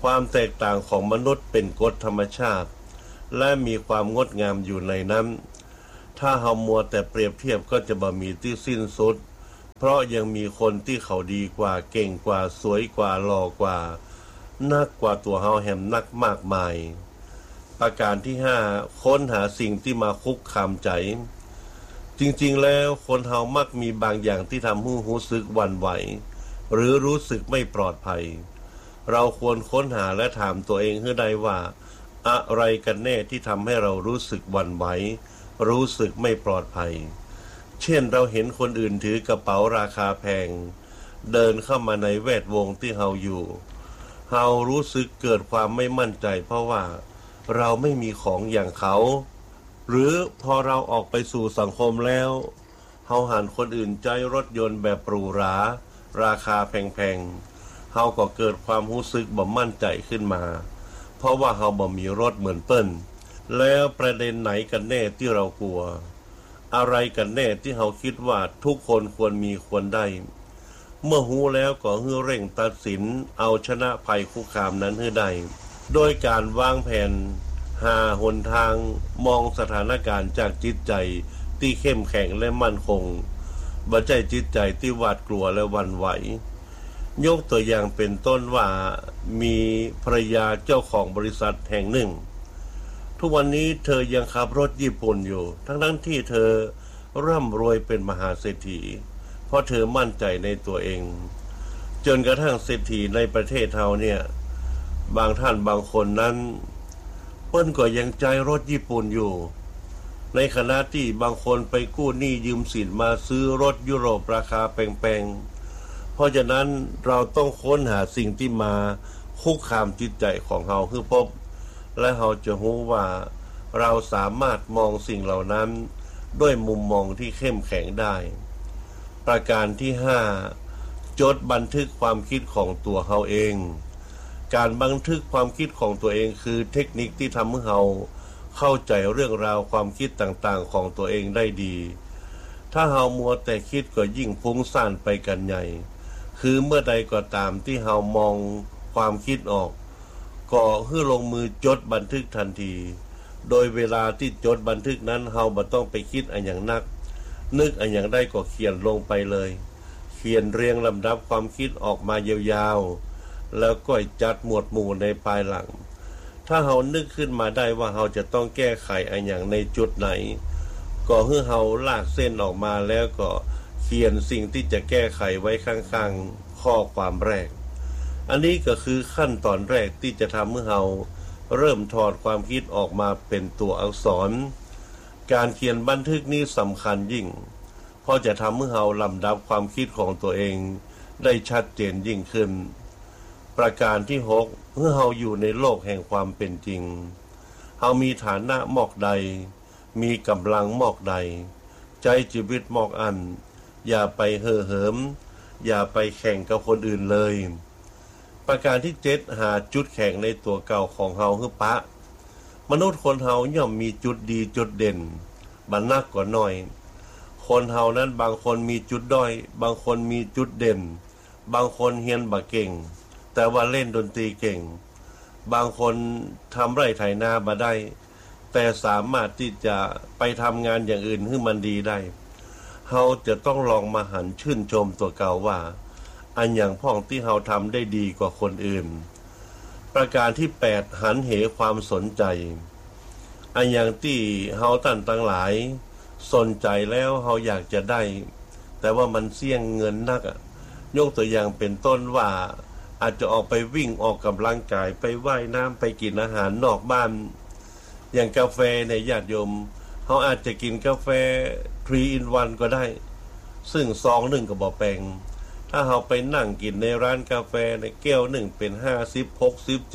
ความแตกต่างของมนุษย์เป็นกฎธรรมชาติและมีความงดงามอยู่ในนั้นถ้าเฮามัวแต่เปรียบเทียบก็จะบ่มีที่สิ้นสุดเพราะยังมีคนที่เขาดีกว่าเก่งกว่าสวยกว่าหล่อกว่านักกว่าตัวเฮาแหมนักมากมายประการที่5ค้นหาสิ่งที่มาคุกคามใจจริงๆแล้วคนเฮามักมีบางอย่างที่ทำให้รู้สึกหวั่นไหวหรือรู้สึกไม่ปลอดภัยเราควรค้นหาและถามตัวเองให้ได้ว่าอะไรกันแน่ที่ทำให้เรารู้สึกหวั่นไหวรู้สึกไม่ปลอดภัยเช่นเราเห็นคนอื่นถือกระเป๋าราคาแพงเดินเข้ามาในแวดวงที่เฮาอยู่เฮารู้สึกเกิดความไม่มั่นใจเพราะว่าเราไม่มีของอย่างเขาหรือพอเราออกไปสู่สังคมแล้วเฮาหันคนอื่นใจรถยนต์แบบหรูหราราคาแพงๆเฮาก็เกิดความรู้สึกบ่มั่นใจขึ้นมาเพราะว่าเฮาบ่มีรถเหมือนเปิ้นแล้วประเด็นไหนกันแน่ที่เรากลัวอะไรกันแน่ที่เฮาคิดว่าทุกคนควรมีควรได้เมื่อรู้แล้วก็ให้เร่งตัดสินเอาชนะภัยคุกคามนั้นให้ได้โดยการวางแผนหาหนทางมองสถานการณ์จากจิตใจที่เข้มแข็งและมั่นคงบ่ใช่จิตใจที่หวาดกลัวและหวั่นไหวยกตัวอย่างเป็นต้นว่ามีภรรยาเจ้าของบริษัทแห่งหนึ่งทุกวันนี้เธอยังขับรถญี่ปุ่นอยู่ทั้งที่เธอร่ำรวยเป็นมหาเศรษฐีเพราะเธอมั่นใจในตัวเองจนกระทั่งเศรษฐีในประเทศเฮาเนี่ยบางท่านบางคนนั้นเพิ่นก็ยังใจรถญี่ปุ่นอยู่ในขณะที่บางคนไปกู้หนี้ยืมสินมาซื้อรถยุโรปราคาแพงๆเพราะฉะนั้นเราต้องค้นหาสิ่งที่มาคุกคามจิตใจของเฮาให้พบและเฮาจะรู้ว่าเราสามารถมองสิ่งเหล่านั้นด้วยมุมมองที่เข้มแข็งได้ประการที่5จดบันทึกความคิดของตัวเฮาเองการบันทึกความคิดของตัวเองคือเทคนิคที่ทำให้เฮาเข้าใจเรื่องราวความคิดต่างๆของตัวเองได้ดีถ้าเฮามัวแต่คิดก็ยิ่งฟุ้งซ่านไปกันใหญ่คือเมื่อใดก็ตามที่เฮามองความคิดออกก็ให้ลงมือจดบันทึกทันทีโดยเวลาที่จดบันทึกนั้นเฮาบ่ต้องไปคิดอันอย่างนักนึกอันอย่างได้ก็เขียนลงไปเลยเขียนเรียงลำดับความคิดออกมายาวๆแล้วก็จัดหมวดหมู่ในภายหลังถ้าเฮานึกขึ้นมาได้ว่าเฮาจะต้องแก้ไขอันอย่างในจุดไหนก็ให้เฮาลากเส้นออกมาแล้วก็เขียนสิ่งที่จะแก้ไขไว้ข้างๆข้อความแรกอันนี้ก็คือขั้นตอนแรกที่จะทำให้เฮาเริ่มถอดความคิดออกมาเป็นตัวอักษรการเขียนบันทึกนี้สำคัญยิ่งเพราะจะทำให้เฮาลำดับความคิดของตัวเองได้ชัดเจนยิ่งขึ้นประการที่6เมื่อเฮาอยู่ในโลกแห่งความเป็นจริงเฮามีฐานะมอกใดมีกำลังมอกใดใจชีวิตมอกอันอย่าไปเห่อเหิมอย่าไปแข่งกับคนอื่นเลยประการที่7หาจุดแข็งในตัวเก่าของเฮาคือปะมนุษย์คนเฮาย่อมมีจุดดีจุดเด่นบันนักกว่าน้อยคนเฮานั้นบางคนมีจุดด้อยบางคนมีจุดเด่นบางคนเฮียนบ่เก่งแต่ว่าเล่นดนตรีเก่งบางคนทำไร่ไถนาบ่ได้แต่สามารถที่จะไปทำงานอย่างอื่นให้มันดีได้เฮาจะต้องลองมาหันชื่นชมตัวเก่าว่าอันอย่างพ่องที่เฮาทำได้ดีกว่าคนอื่นประการที่8หันเหความสนใจอันอย่างที่เฮาท่านทั้งหลายสนใจแล้วเฮาอยากจะได้แต่ว่ามันเสี่ยงเงินนักยกตัวอย่างเป็นต้นว่าอาจจะออกไปวิ่งออกกำลังกายไปว่ายน้ำไปกินอาหารนอกบ้านอย่างกาแฟในญาติโยมเฮาอาจจะกินกาแฟ3 in 1ก็ได้ซึ่งซองหนึ่งก็บ่แปลงถ้าเฮาไปนั่งกินในร้านกาแฟในแก้วหนึ่งเป็น50 60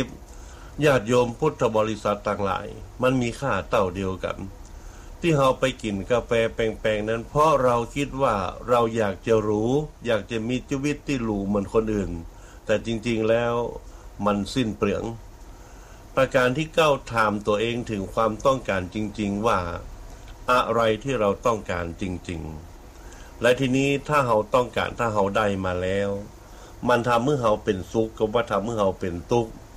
70ญาติโยมพุทธบริษัทต่างหลายมันมีค่าเท่าเดียวกันที่เฮาไปกินกาแฟแปลงๆนั้นเพราะเราคิดว่าเราอยากจะรู้อยากจะมีชีวิตที่หรูเหมือนคนอื่นแต่จริงๆแล้วมันสิ้นเปลืองประการที่9ถามตัวเองถึงความต้องการจริงๆว่าอะไรที่เราต้องการจริงๆและทีนี้ถ้าเฮาต้องการถ้าเฮาได้มาแล้วมันทำให้เฮาเป็นสุขกับว่าทำให้เฮาเป็นทุกข์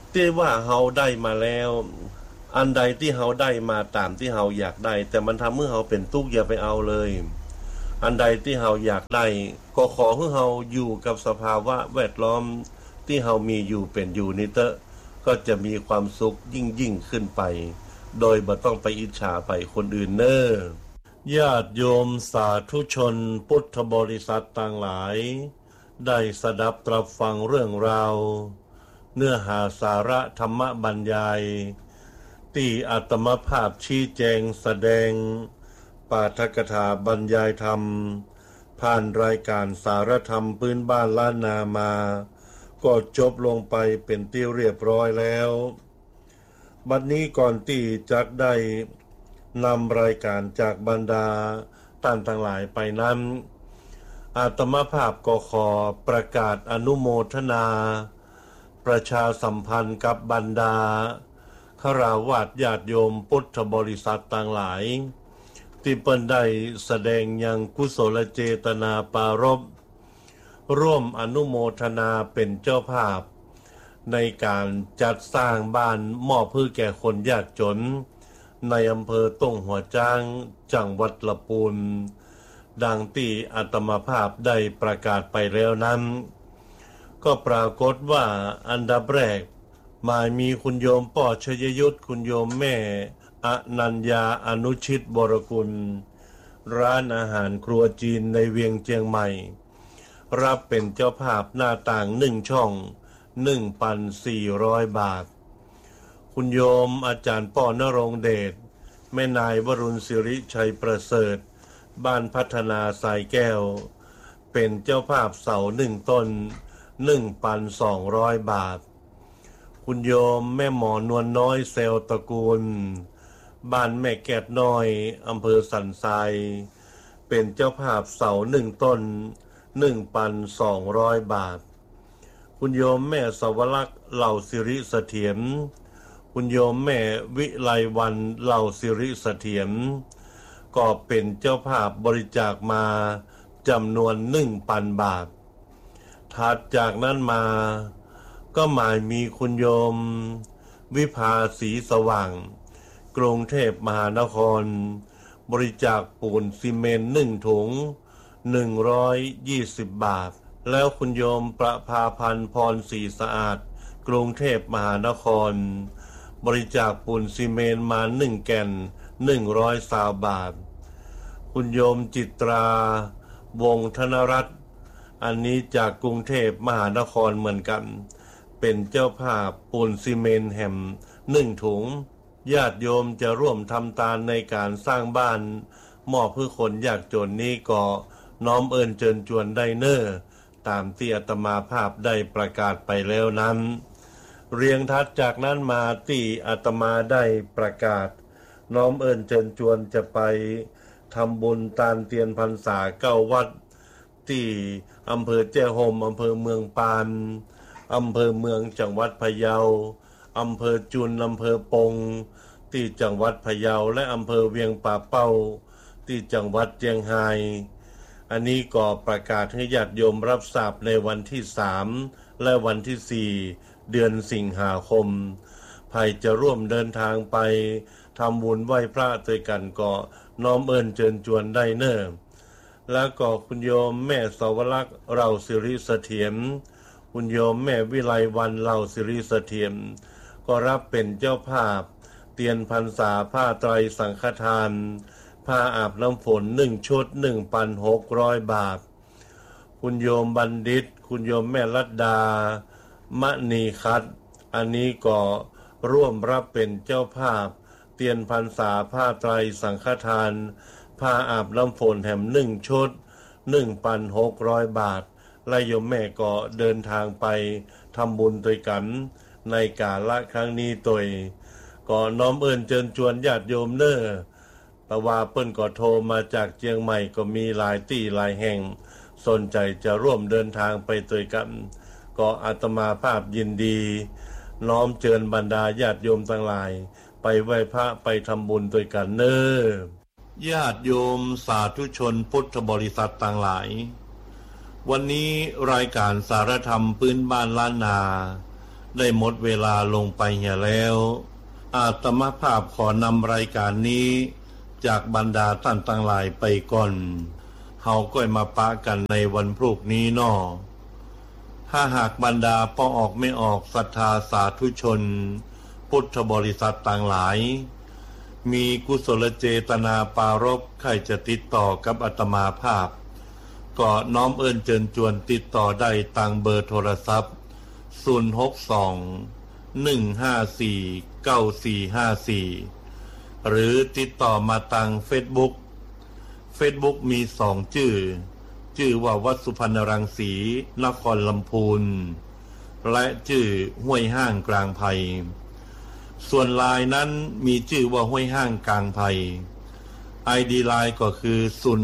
ที่ว่าเฮาได้มาแล้วอันใดที่เฮาได้มาตามที่เฮาอยากได้แต่มันทำให้เฮาเป็นทุกข์อย่าไปเอาเลยอันใดที่เฮาอยากได้ก็ขอให้เฮาอยู่กับสภาวะแวดล้อมที่เฮามีอยู่เป็นอยู่นี่เตอะก็จะมีความสุขยิ่งขึ้นไปโดยบ่ต้องไปอิจฉาไปคนอื่นเน้อญาติโยมสาธุชนพุทธบริษัทต่างหลายได้สดับตรับฟังเรื่องราวเนื้อหาสาระธรรมบรรยายที่อาตมาภาพชี้แจงแสดงปาฐกถาบรรยายธรรมผ่านรายการสารธรรมพื้นบ้านล้านนามาก็จบลงไปเป็นที่เรียบร้อยแล้วบัดนี้ก่อนที่จะได้นำรายการจากบรรดาท่านทั้งหลายไปนั้นอาตมาภาพก็ขอประกาศอนุโมทนาประชาสัมพันธ์กับบรรดาฆราวาสญาติโยมพุทธบริษัทต่างหลายที่เปิ้นได้แสดงยังกุศลเจตนาปารภร่วมอนุโมทนาเป็นเจ้าภาพในการจัดสร้างบ้านมอบเพื่อแก่คนยากจนในอำเภอต้งหัวจ้างจังหวัดลำพูนดังที่อาตมาภาพได้ประกาศไปแล้วนั้นก็ปรากฏว่าอันดับแรกมามีคุณโยมป่อชยยุทธคุณโยมแม่อนัญญาอนุชิตบรกุลร้านอาหารครัวจีนในเวียงเจียงใหม่รับเป็นเจ้าภาพหน้าต่าง1 ช่อง 1,400 บาทคุณโยมอาจารย์ป่อนรงเดชแม่นายวรุณศิริชัยประเสริฐบ้านพัฒนาสายแก้วเป็นเจ้าภาพเสา1 ต้น 1,200 บาทคุณโยมแม่หมอนวลน้อยเซลตระกูลบ้านแม่แกดน้อยอำเภอสันทรายเป็นเจ้าภาพเสา1 ต้น 1,200 บาทคุณโยมแม่สวรักษ์เหล่าสิริเสถียรคุณโยมแม่วิไลวันเหล่าสิริเสถียรก็เป็นเจ้าภาพบริจาคมาจำนวน 1,000 บาทถัดจากนั้นมาก็หมายมีคุณโยมวิภาสีสว่างกรุงเทพมหานครบริจาคปูนซีเมนต์1 ถุง120 บาทแล้วคุณโยมประภาพันธ์พรศรีสะอาดกรุงเทพมหานครบริจาคปูนซีเมนต์มา1 แก่น120 บาทคุณโยมจิตราวงธนรัตน์อันนี้จากกรุงเทพมหานครเหมือนกันเป็นเจ้าภาพปูนซีเมนต์แฮม1 ถุงญาติโยมจะร่วมทำทานในการสร้างบ้านมอบเพื่อคนยากจนนี้ก็น้อมเอิญเชิญชวนได้เน้อตามที่อาตมาภาพได้ประกาศไปแล้วนั้นเรียงทัดจากนั้นมาที่อาตมาได้ประกาศน้อมเอิญเชิญชวนจะไปทำบุญตานเตียนพรรษา9 วัดที่อำเภอแจ้ห่มอำเภอเมืองปานอำเภอเมืองจังหวัดพะเยาอำเภอจุนอำเภอปงที่จังหวัดพะเยาและอำเภอเวียงป่าเป้าที่จังหวัดเจียงไฮ้อันนี้ก็ประกาศให้ญาติโยมรับทราบในวันที่3และวันที่4เดือนสิงหาคมใครจะร่วมเดินทางไปทำบุญไหว้พระด้วยกันก็น้อมเอิญเชิญชวนได้เน้อแล้วก็คุณโยมแม่สวรักษ์เหล่าสิริเสถียรคุณโยมแม่วิไลวันเหล่าสิริเสถียรก็รับเป็นเจ้าภาพเตียนพรรษาผ้าไตรสังฆทานผ้าอาบน้ำฝน1 ชุด 1,600 บาทคุณโยมบัณฑิตคุณโยมแม่ลัดดามณีคัตอันนี้ก็ร่วมรับเป็นเจ้าภาพเตียนพรรษาผ้าไตรสังฆทานผ้าอาบน้ำฝนแถม1 ชุด 1,600 บาทและโยมแม่ก็เดินทางไปทำบุญด้วยกันในกาลครั้งนี้ตัวก็น้อมเอิญเชิญชวนญาติโยมเน้อแต่ว่าเปิ้นก็โทรมาจากเชียงใหม่ก็มีหลายที่หลายแห่งสนใจจะร่วมเดินทางไปด้วยกันก็อาตมาภาพยินดีน้อมเชิญบรรดาญาติโยมทั้งหลายไปไหว้พระไปทำบุญด้วยกันเน้อญาติโยมสาธุชนพุทธบริษัทต่างหลายวันนี้รายการสารธรรมพื้นบ้านล้านนาได้หมดเวลาลงไปเหี่ยแล้วอาตมาภาพขอนำรายการนี้จากบรรดาท่านทั้งหลายไปก่อนเฮาก็มาปะกันในวันพรุ่งนี้น้อถ้าหากบรรดาป้อออกไม่ออกศรัทธาสาธุชนพุทธบริษัทต่างหลายมีกุศลเจตนาปารภใครจะติดต่อกับอาตมาภาพก็น้อมเอิ้นเชิญชวนติดต่อได้ทางเบอร์โทรศัพท์062-154-9454หรือติดต่อมาทาง Facebook มี2ชื่อว่าวัดสุพรรณรังสีนครลำพูนและชื่อห้วยห้างกลางไผ่ส่วนไลน์นั้นมีชื่อว่าห้วยห้างกลางไผ่ ID ไลน์ก็คือ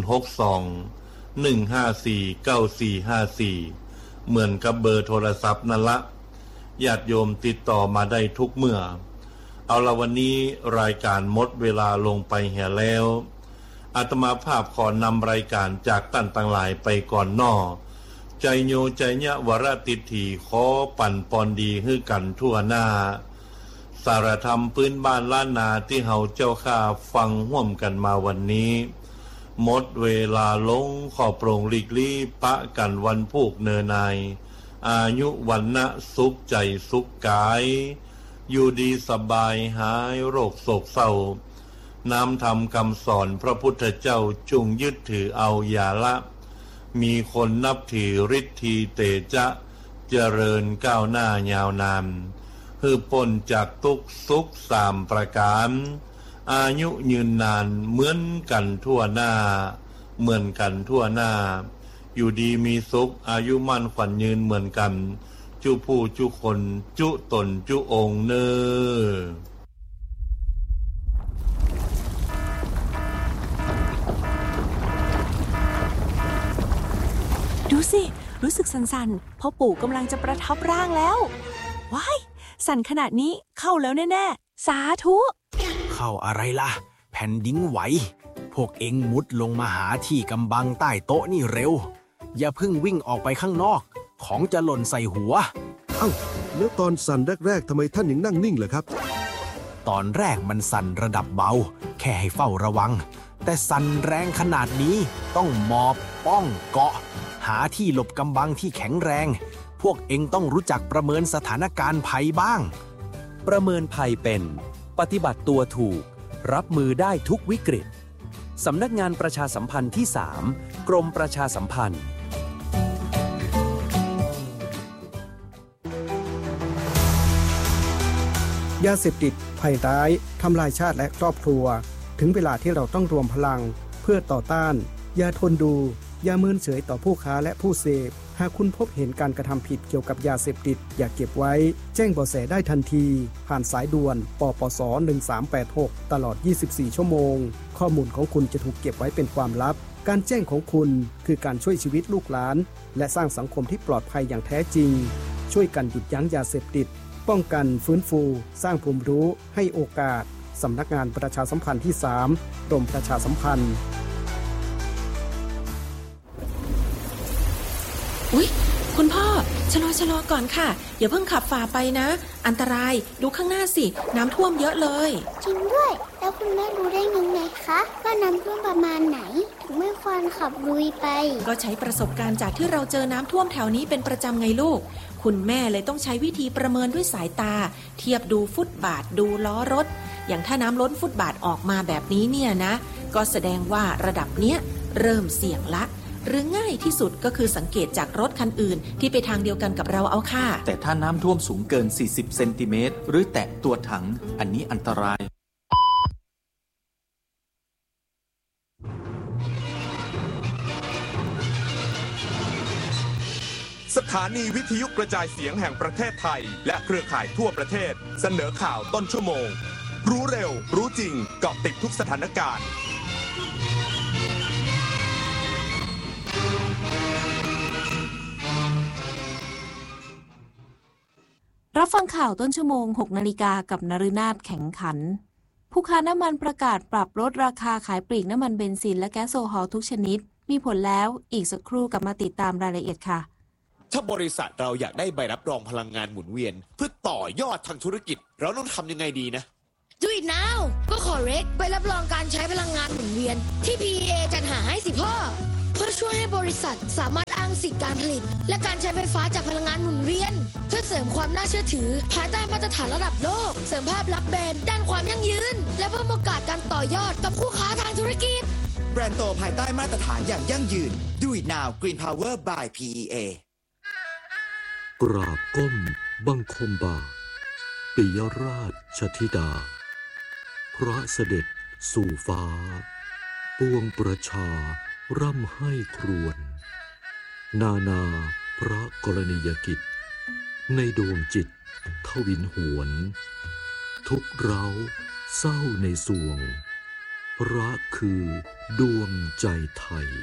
062-154-9454เหมือนกับเบอร์โทรศัพท์นั่นละญาติโยมติดต่อมาได้ทุกเมื่อเอาละวันนี้รายการหมดเวลาลงไปเหี่ยแล้วอาตมาภาพขอนำรายการจากท่านทั้งหลายไปก่อนน้อใจโยใจญะวรติถีขอปั่นปอนดีให้กันทั่วหน้าสารธรรมพื้นบ้านล้านนาที่เฮาเจ้าข้าฟังห่วมกันมาวันนี้หมดเวลาลงขอโปร่งหลีกลี่ปะกันวันพูกเนนายอายุวันนะสุขใจสุขกายอยู่ดีสบายหายโรคโศกเศร้าน้ำธรรมคำสอนพระพุทธเจ้าจุงยึดถือเอาอย่าละมีคนนับถือฤทธีเตจะ เจริญก้าวหน้ายาวนานฮือพ้นจากทุกข์สุข3ประการอายุยืนนานเหมือนกันทั่วหน้าอยู่ดีมีสุขอายุมั่นขวัญยืนเหมือนกันจุผู้จุคนจุตนจุองค์เนอดูสิรู้สึกสั่นๆพ่อปู่กำลังจะประทับร่างแล้วว้ายสั่นขนาดนี้เข้าแล้วแน่ๆสาธุเข้าอะไรล่ะแผ่นดินไหวพวกเอ็งมุดลงมาหาที่กำบังใต้โต๊ะนี่เร็วอย่าเพิ่งวิ่งออกไปข้างนอกของจะหล่นใส่หัวเอ้าแล้วตอนสั่นแรกๆทำไมท่านยังนั่งนิ่งล่ะครับตอนแรกมันสั่นระดับเบาแค่ให้เฝ้าระวังแต่สั่นแรงขนาดนี้ต้องหมอบป้องเกาะหาที่หลบกำบังที่แข็งแรงพวกเอ็งต้องรู้จักประเมินสถานการณ์ภัยบ้างประเมินภัยเป็นปฏิบัติตัวถูกรับมือได้ทุกวิกฤตสำนักงานประชาสัมพันธ์ที่ 3 กรมประชาสัมพันธ์ยาเสพติดภัยร้ายทำลายชาติและครอบครัวถึงเวลาที่เราต้องรวมพลังเพื่อต่อต้านอย่าทนดูอย่าเมินเฉยต่อผู้ค้าและผู้เสพหากคุณพบเห็นการกระทำผิดเกี่ยวกับยาเสพติดอย่าเก็บไว้แจ้งเบาะแสได้ทันทีผ่านสายด่วนปปส1386ตลอด24ชั่วโมงข้อมูลของคุณจะถูกเก็บไว้เป็นความลับการแจ้งของคุณคือการช่วยชีวิตลูกหลานและสร้างสังคมที่ปลอดภัยอย่างแท้จริงช่วยกันหยุดยั้งยาเสพติดป้องกันฟื้นฟูสร้างภูมิรู้ให้โอกาสสำนักงานประชาสัมพันธ์ที่ 3 กรมประชาสัมพันธ์อุ๊ยคุณพ่อชะลอก่อนค่ะอย่าเพิ่งขับฝ่าไปนะอันตรายดูข้างหน้าสิน้ำท่วมเยอะเลยจริงด้วยแล้วคุณแม่รู้ได้ยังไงคะว่าน้ำท่วมประมาณไหนถึงไม่ควรขับลุยไปก็ใช้ประสบการณ์จากที่เราเจอน้ำท่วมแถวนี้เป็นประจำไงลูกคุณแม่เลยต้องใช้วิธีประเมินด้วยสายตาเทียบดูฟุตบาทดูล้อรถอย่างถ้าน้ำล้นฟุตบาทออกมาแบบนี้เนี่ยนะก็แสดงว่าระดับเนี้ยเริ่มเสี่ยงละหรือง่ายที่สุดก็คือสังเกตจากรถคันอื่นที่ไปทางเดียวกันกับเราเอาค่ะแต่ถ้าน้ำท่วมสูงเกิน40เซนติเมตรหรือแตะตัวถังอันนี้อันตรายสถานีวิทยุกระจายเสียงแห่งประเทศไทยและเครือข่ายทั่วประเทศเสนอข่าวต้นชั่วโมงรู้เร็วรู้จริงเกาะติดทุกสถานการณ์รับฟังข่าวต้นชั่วโมง 6 นาฬิกากับนฤนาถแข็งขันผู้ค้าน้ำมันประกาศปรับลดราคาขายปลีกน้ำมันเบนซินและแก๊สโซฮอลทุกชนิดมีผลแล้วอีกสักครู่กลับมาติดตามรายละเอียดค่ะถ้าบริษัทเราอยากได้ใบรับรองพลังงานหมุนเวียนเพื่อต่อยอดทางธุรกิจเราต้องทำยังไงดีนะ Do it now ก็ขอเรกใบรับรองการใช้พลังงานหมุนเวียนที่ PEA จัดหาให้สิพ่อเพื่อช่วยให้บริษัทสามารถอ้างสิทธิการผลิตและการใช้ไฟฟ้าจากพลังงานหมุนเวียนเพื่อเสริมความน่าเชื่อถือภายใต้มาตรฐานระดับโลกเสริมภาพลักษณ์แบรนด์ด้านความยั่งยืนและเพิ่มโอกาสการต่อยอดกับคู่ค้าทางธุรกิจแบรนด์โตภายใต้มาตรฐานอย่างยั่งยืน Do it now Green Power by PEA กราบก้มบังคมบาทปิยราชธิดาพระเสด็จสู่ฟ้าปวงประชาร่ำให้ครวญนาพระกรณียกิจในดวงจิตทวินหวนทุกเร้าเศร้าในสวงพระคือดวงใจไทย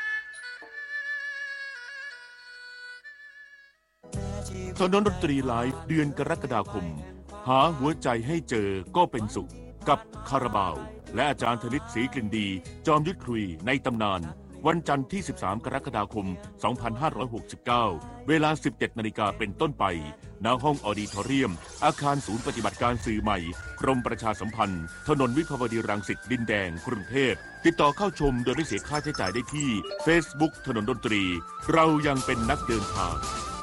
ถนนดนตรีไลฟ์เดือนกรกฎาคมหาหัวใจให้เจอก็เป็นสุขกับคาราบาวและอาจารย์ธนิตศรีกลิ่นดีจอมยุทธคุยในตำนานวันจันทร์ที่13กรกฎาคม2569เวลา 17:00 น.เป็นต้นไปณห้องออดิทอเรียมอาคารศูนย์ปฏิบัติการสื่อใหม่กรมประชาสัมพันธ์ถนนวิภาวดีรังสิตดินแดงกรุงเทพติดต่อเข้าชมโดยไม่เสียค่าใช้จ่ายได้ที่ Facebook ถนนดนตรีเรายังเป็นนักเดินทาง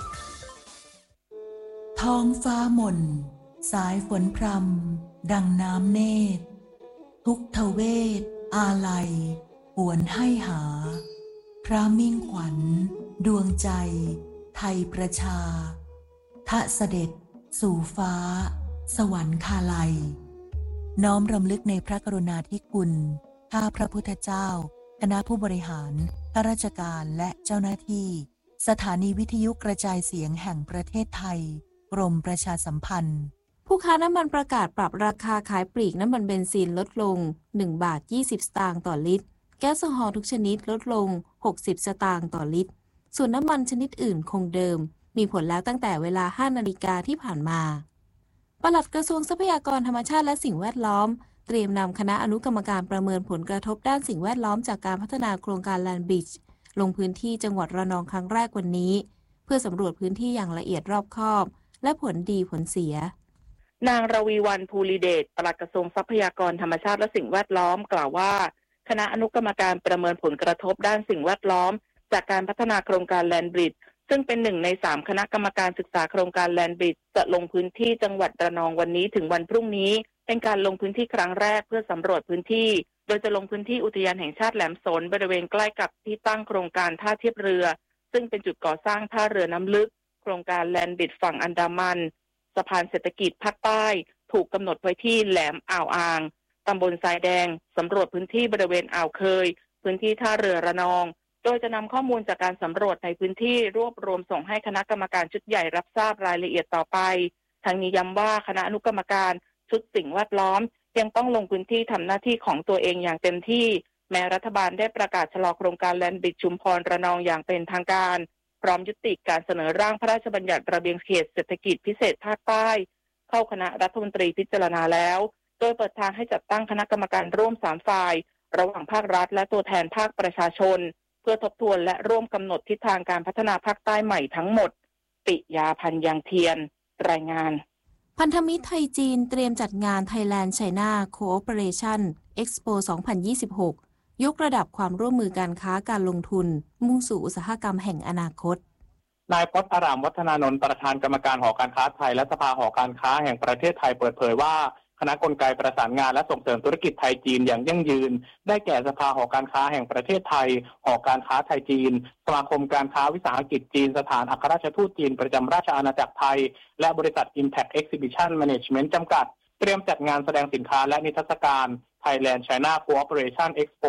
ท้องฟ้าหม่นสายฝนพรำดังน้ำเนตรทุกทเวทอาลัยหวนให้หาพระมิ่งขวัญดวงใจไทยประชาทะเสด็จสู่ฟ้าสวรรคาลัยน้อมรำลึกในพระกรุณาธิคุณข้าพระพุทธเจ้าคณะผู้บริหารข้าราชการและเจ้าหน้าที่สถานีวิทยุกระจายเสียงแห่งประเทศไทยกรมประชาสัมพันธ์ผู้ค้าน้ำมันประกาศปรับราคาขายปลีกน้ำมันเบนซินลดลง1 บาท 20 สตางค์ต่อลิตรแก๊สโซฮอล์ทุกชนิดลดลง60 สตางค์ต่อลิตรส่วนน้ำมันชนิดอื่นคงเดิมมีผลแล้วตั้งแต่เวลา 5 นาฬิกาที่ผ่านมาปลัดกระทรวงทรัพยากรธรรมชาติและสิ่งแวดล้อมเตรียมนำคณะอนุกรรมการประเมินผลกระทบด้านสิ่งแวดล้อมจากการพัฒนาโครงการแลนด์บริดจ์ลงพื้นที่จังหวัดระนองครั้งแรกวันนี้เพื่อสำรวจพื้นที่อย่างละเอียดรอบคอบและผลดีผลเสียนางรวีวรรณ ภูริเดช ปลัดกระทรวงทรัพยากรธรรมชาติและสิ่งแวดล้อมกล่าวว่าคณะอนุกรรมการประเมินผลกระทบด้านสิ่งแวดล้อมจากการพัฒนาโครงการแลนด์บริดจ์ซึ่งเป็น1 ใน 3คณะกรรมการศึกษาโครงการแลนด์บริดจ์จะลงพื้นที่จังหวัดระนองวันนี้ถึงวันพรุ่งนี้เป็นการลงพื้นที่ครั้งแรกเพื่อสำรวจพื้นที่โดยจะลงพื้นที่อุทยานแห่งชาติแหลมโสนบริเวณใกล้กับที่ตั้งโครงการท่าเทียบเรือซึ่งเป็นจุดก่อสร้างท่าเรือน้ำลึกโครงการแลนด์บริดจ์ฝั่งอันดามันสะพานเศรษฐกิจภาคใต้ถูกกำหนดไว้ที่แหลมอ่าวอ่างตำบลทรายแดงสำรวจพื้นที่บริเวณอ่าวเคยพื้นที่ท่าเรือระนองโดยจะนำข้อมูลจากการสำรวจในพื้นที่รวบรวมส่งให้คณะกรรมการชุดใหญ่รับทราบรายละเอียดต่อไปทั้งนี้ย้ำว่าคณะอนุกรรมการชุดสิ่งแวดล้อมยังต้องลงพื้นที่ทำหน้าที่ของตัวเองอย่างเต็มที่แม้รัฐบาลได้ประกาศชะลอโครงการแลนด์บริดจ์ชุมพรระนองอย่างเป็นทางการพร้อมยุติการเสนอร่างพระราชบัญญัติระเบียงเขตเศรษฐกิจพิเศษภาคใต้เข้าคณะรัฐมนตรีพิจารณาแล้วโดยเปิดทางให้จัดตั้งคณะกรรมการร่วม3ฝ่ายระหว่างภาครัฐและตัวแทนภาคประชาชนเพื่อทบทวนและร่วมกำหนดทิศทางการพัฒนาภาคใต้ใหม่ทั้งหมดปิยาพันธ์ยังเทียนรายงานพันธมิตรไทยจีนเตรียมจัดงาน Thailand China Cooperation Expo 2026 ยกระดับความร่วมมือการค้าการลงทุนมุ่งสู่อุตสาหกรรมแห่งอนาคตนายพจน์อารามวัฒนานนท์ประธานกรรมการหอการค้าไทยและสภาหอการค้าแห่งประเทศไทยเปิดเผยว่าคณะกลไกประสานงานและส่งเสริมธุรกิจไทยจีนอย่างยั่งยืนได้แก่สภาหอการค้าแห่งประเทศไทยหอการค้าไทยจีนสมาคมการค้าวิสาหกิจจีนสถานอัครราชทูตจีนประจำราชอาณาจักรไทยและบริษัท Impact Exhibition Management จำกัดเตรียมจัดงานแสดงสินค้าและนิทรรศการ Thailand China Cooperation Expo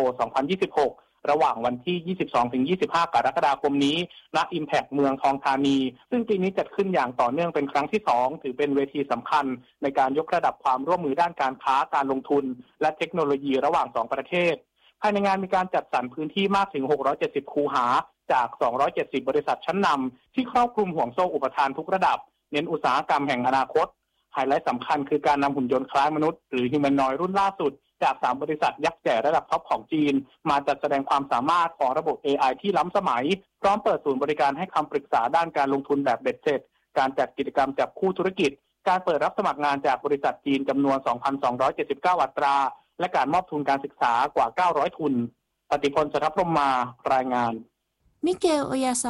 2026ระหว่างวันที่ 22-25 กรกฎาคมนี้ณ Impact เมืองทองธานีซึ่งปีนี้จัดขึ้นอย่างต่อเนื่องเป็นครั้งที่2ถือเป็นเวทีสำคัญในการยกระดับความร่วมมือด้านการค้าการลงทุนและเทคโนโลยีระหว่าง2ประเทศภายในงานมีการจัดสรรพื้นที่มากถึง670คูหาจาก270บริษัทชั้นนำที่ครอบคลุมห่วงโซ่อุปทานทุกระดับเน้นอุตสาหกรรมแห่งอนาคตไฮไลท์สำคัญคือการนำหุ่นยนต์คล้ายมนุษย์หรือ Humanoid รุ่นล่าสุดจาก3บริษัทยักษ์ใหญ่ระดับท็อปของจีนมาจัดแสดงความสามารถของระบบ AI ที่ล้ำสมัยพร้อมเปิดศูนย์บริการให้คำปรึกษาด้านการลงทุนแบบเบ็ดเสร็จการจัดกิจกรรมจับคู่ธุรกิจการเปิดรับสมัครงานจากบริษัทจีนจำนวน 2,279 อัตราและการมอบทุนการศึกษากว่า900ทุนปฏิพล สทัพพรหมารายงานมิเกล โอยาซา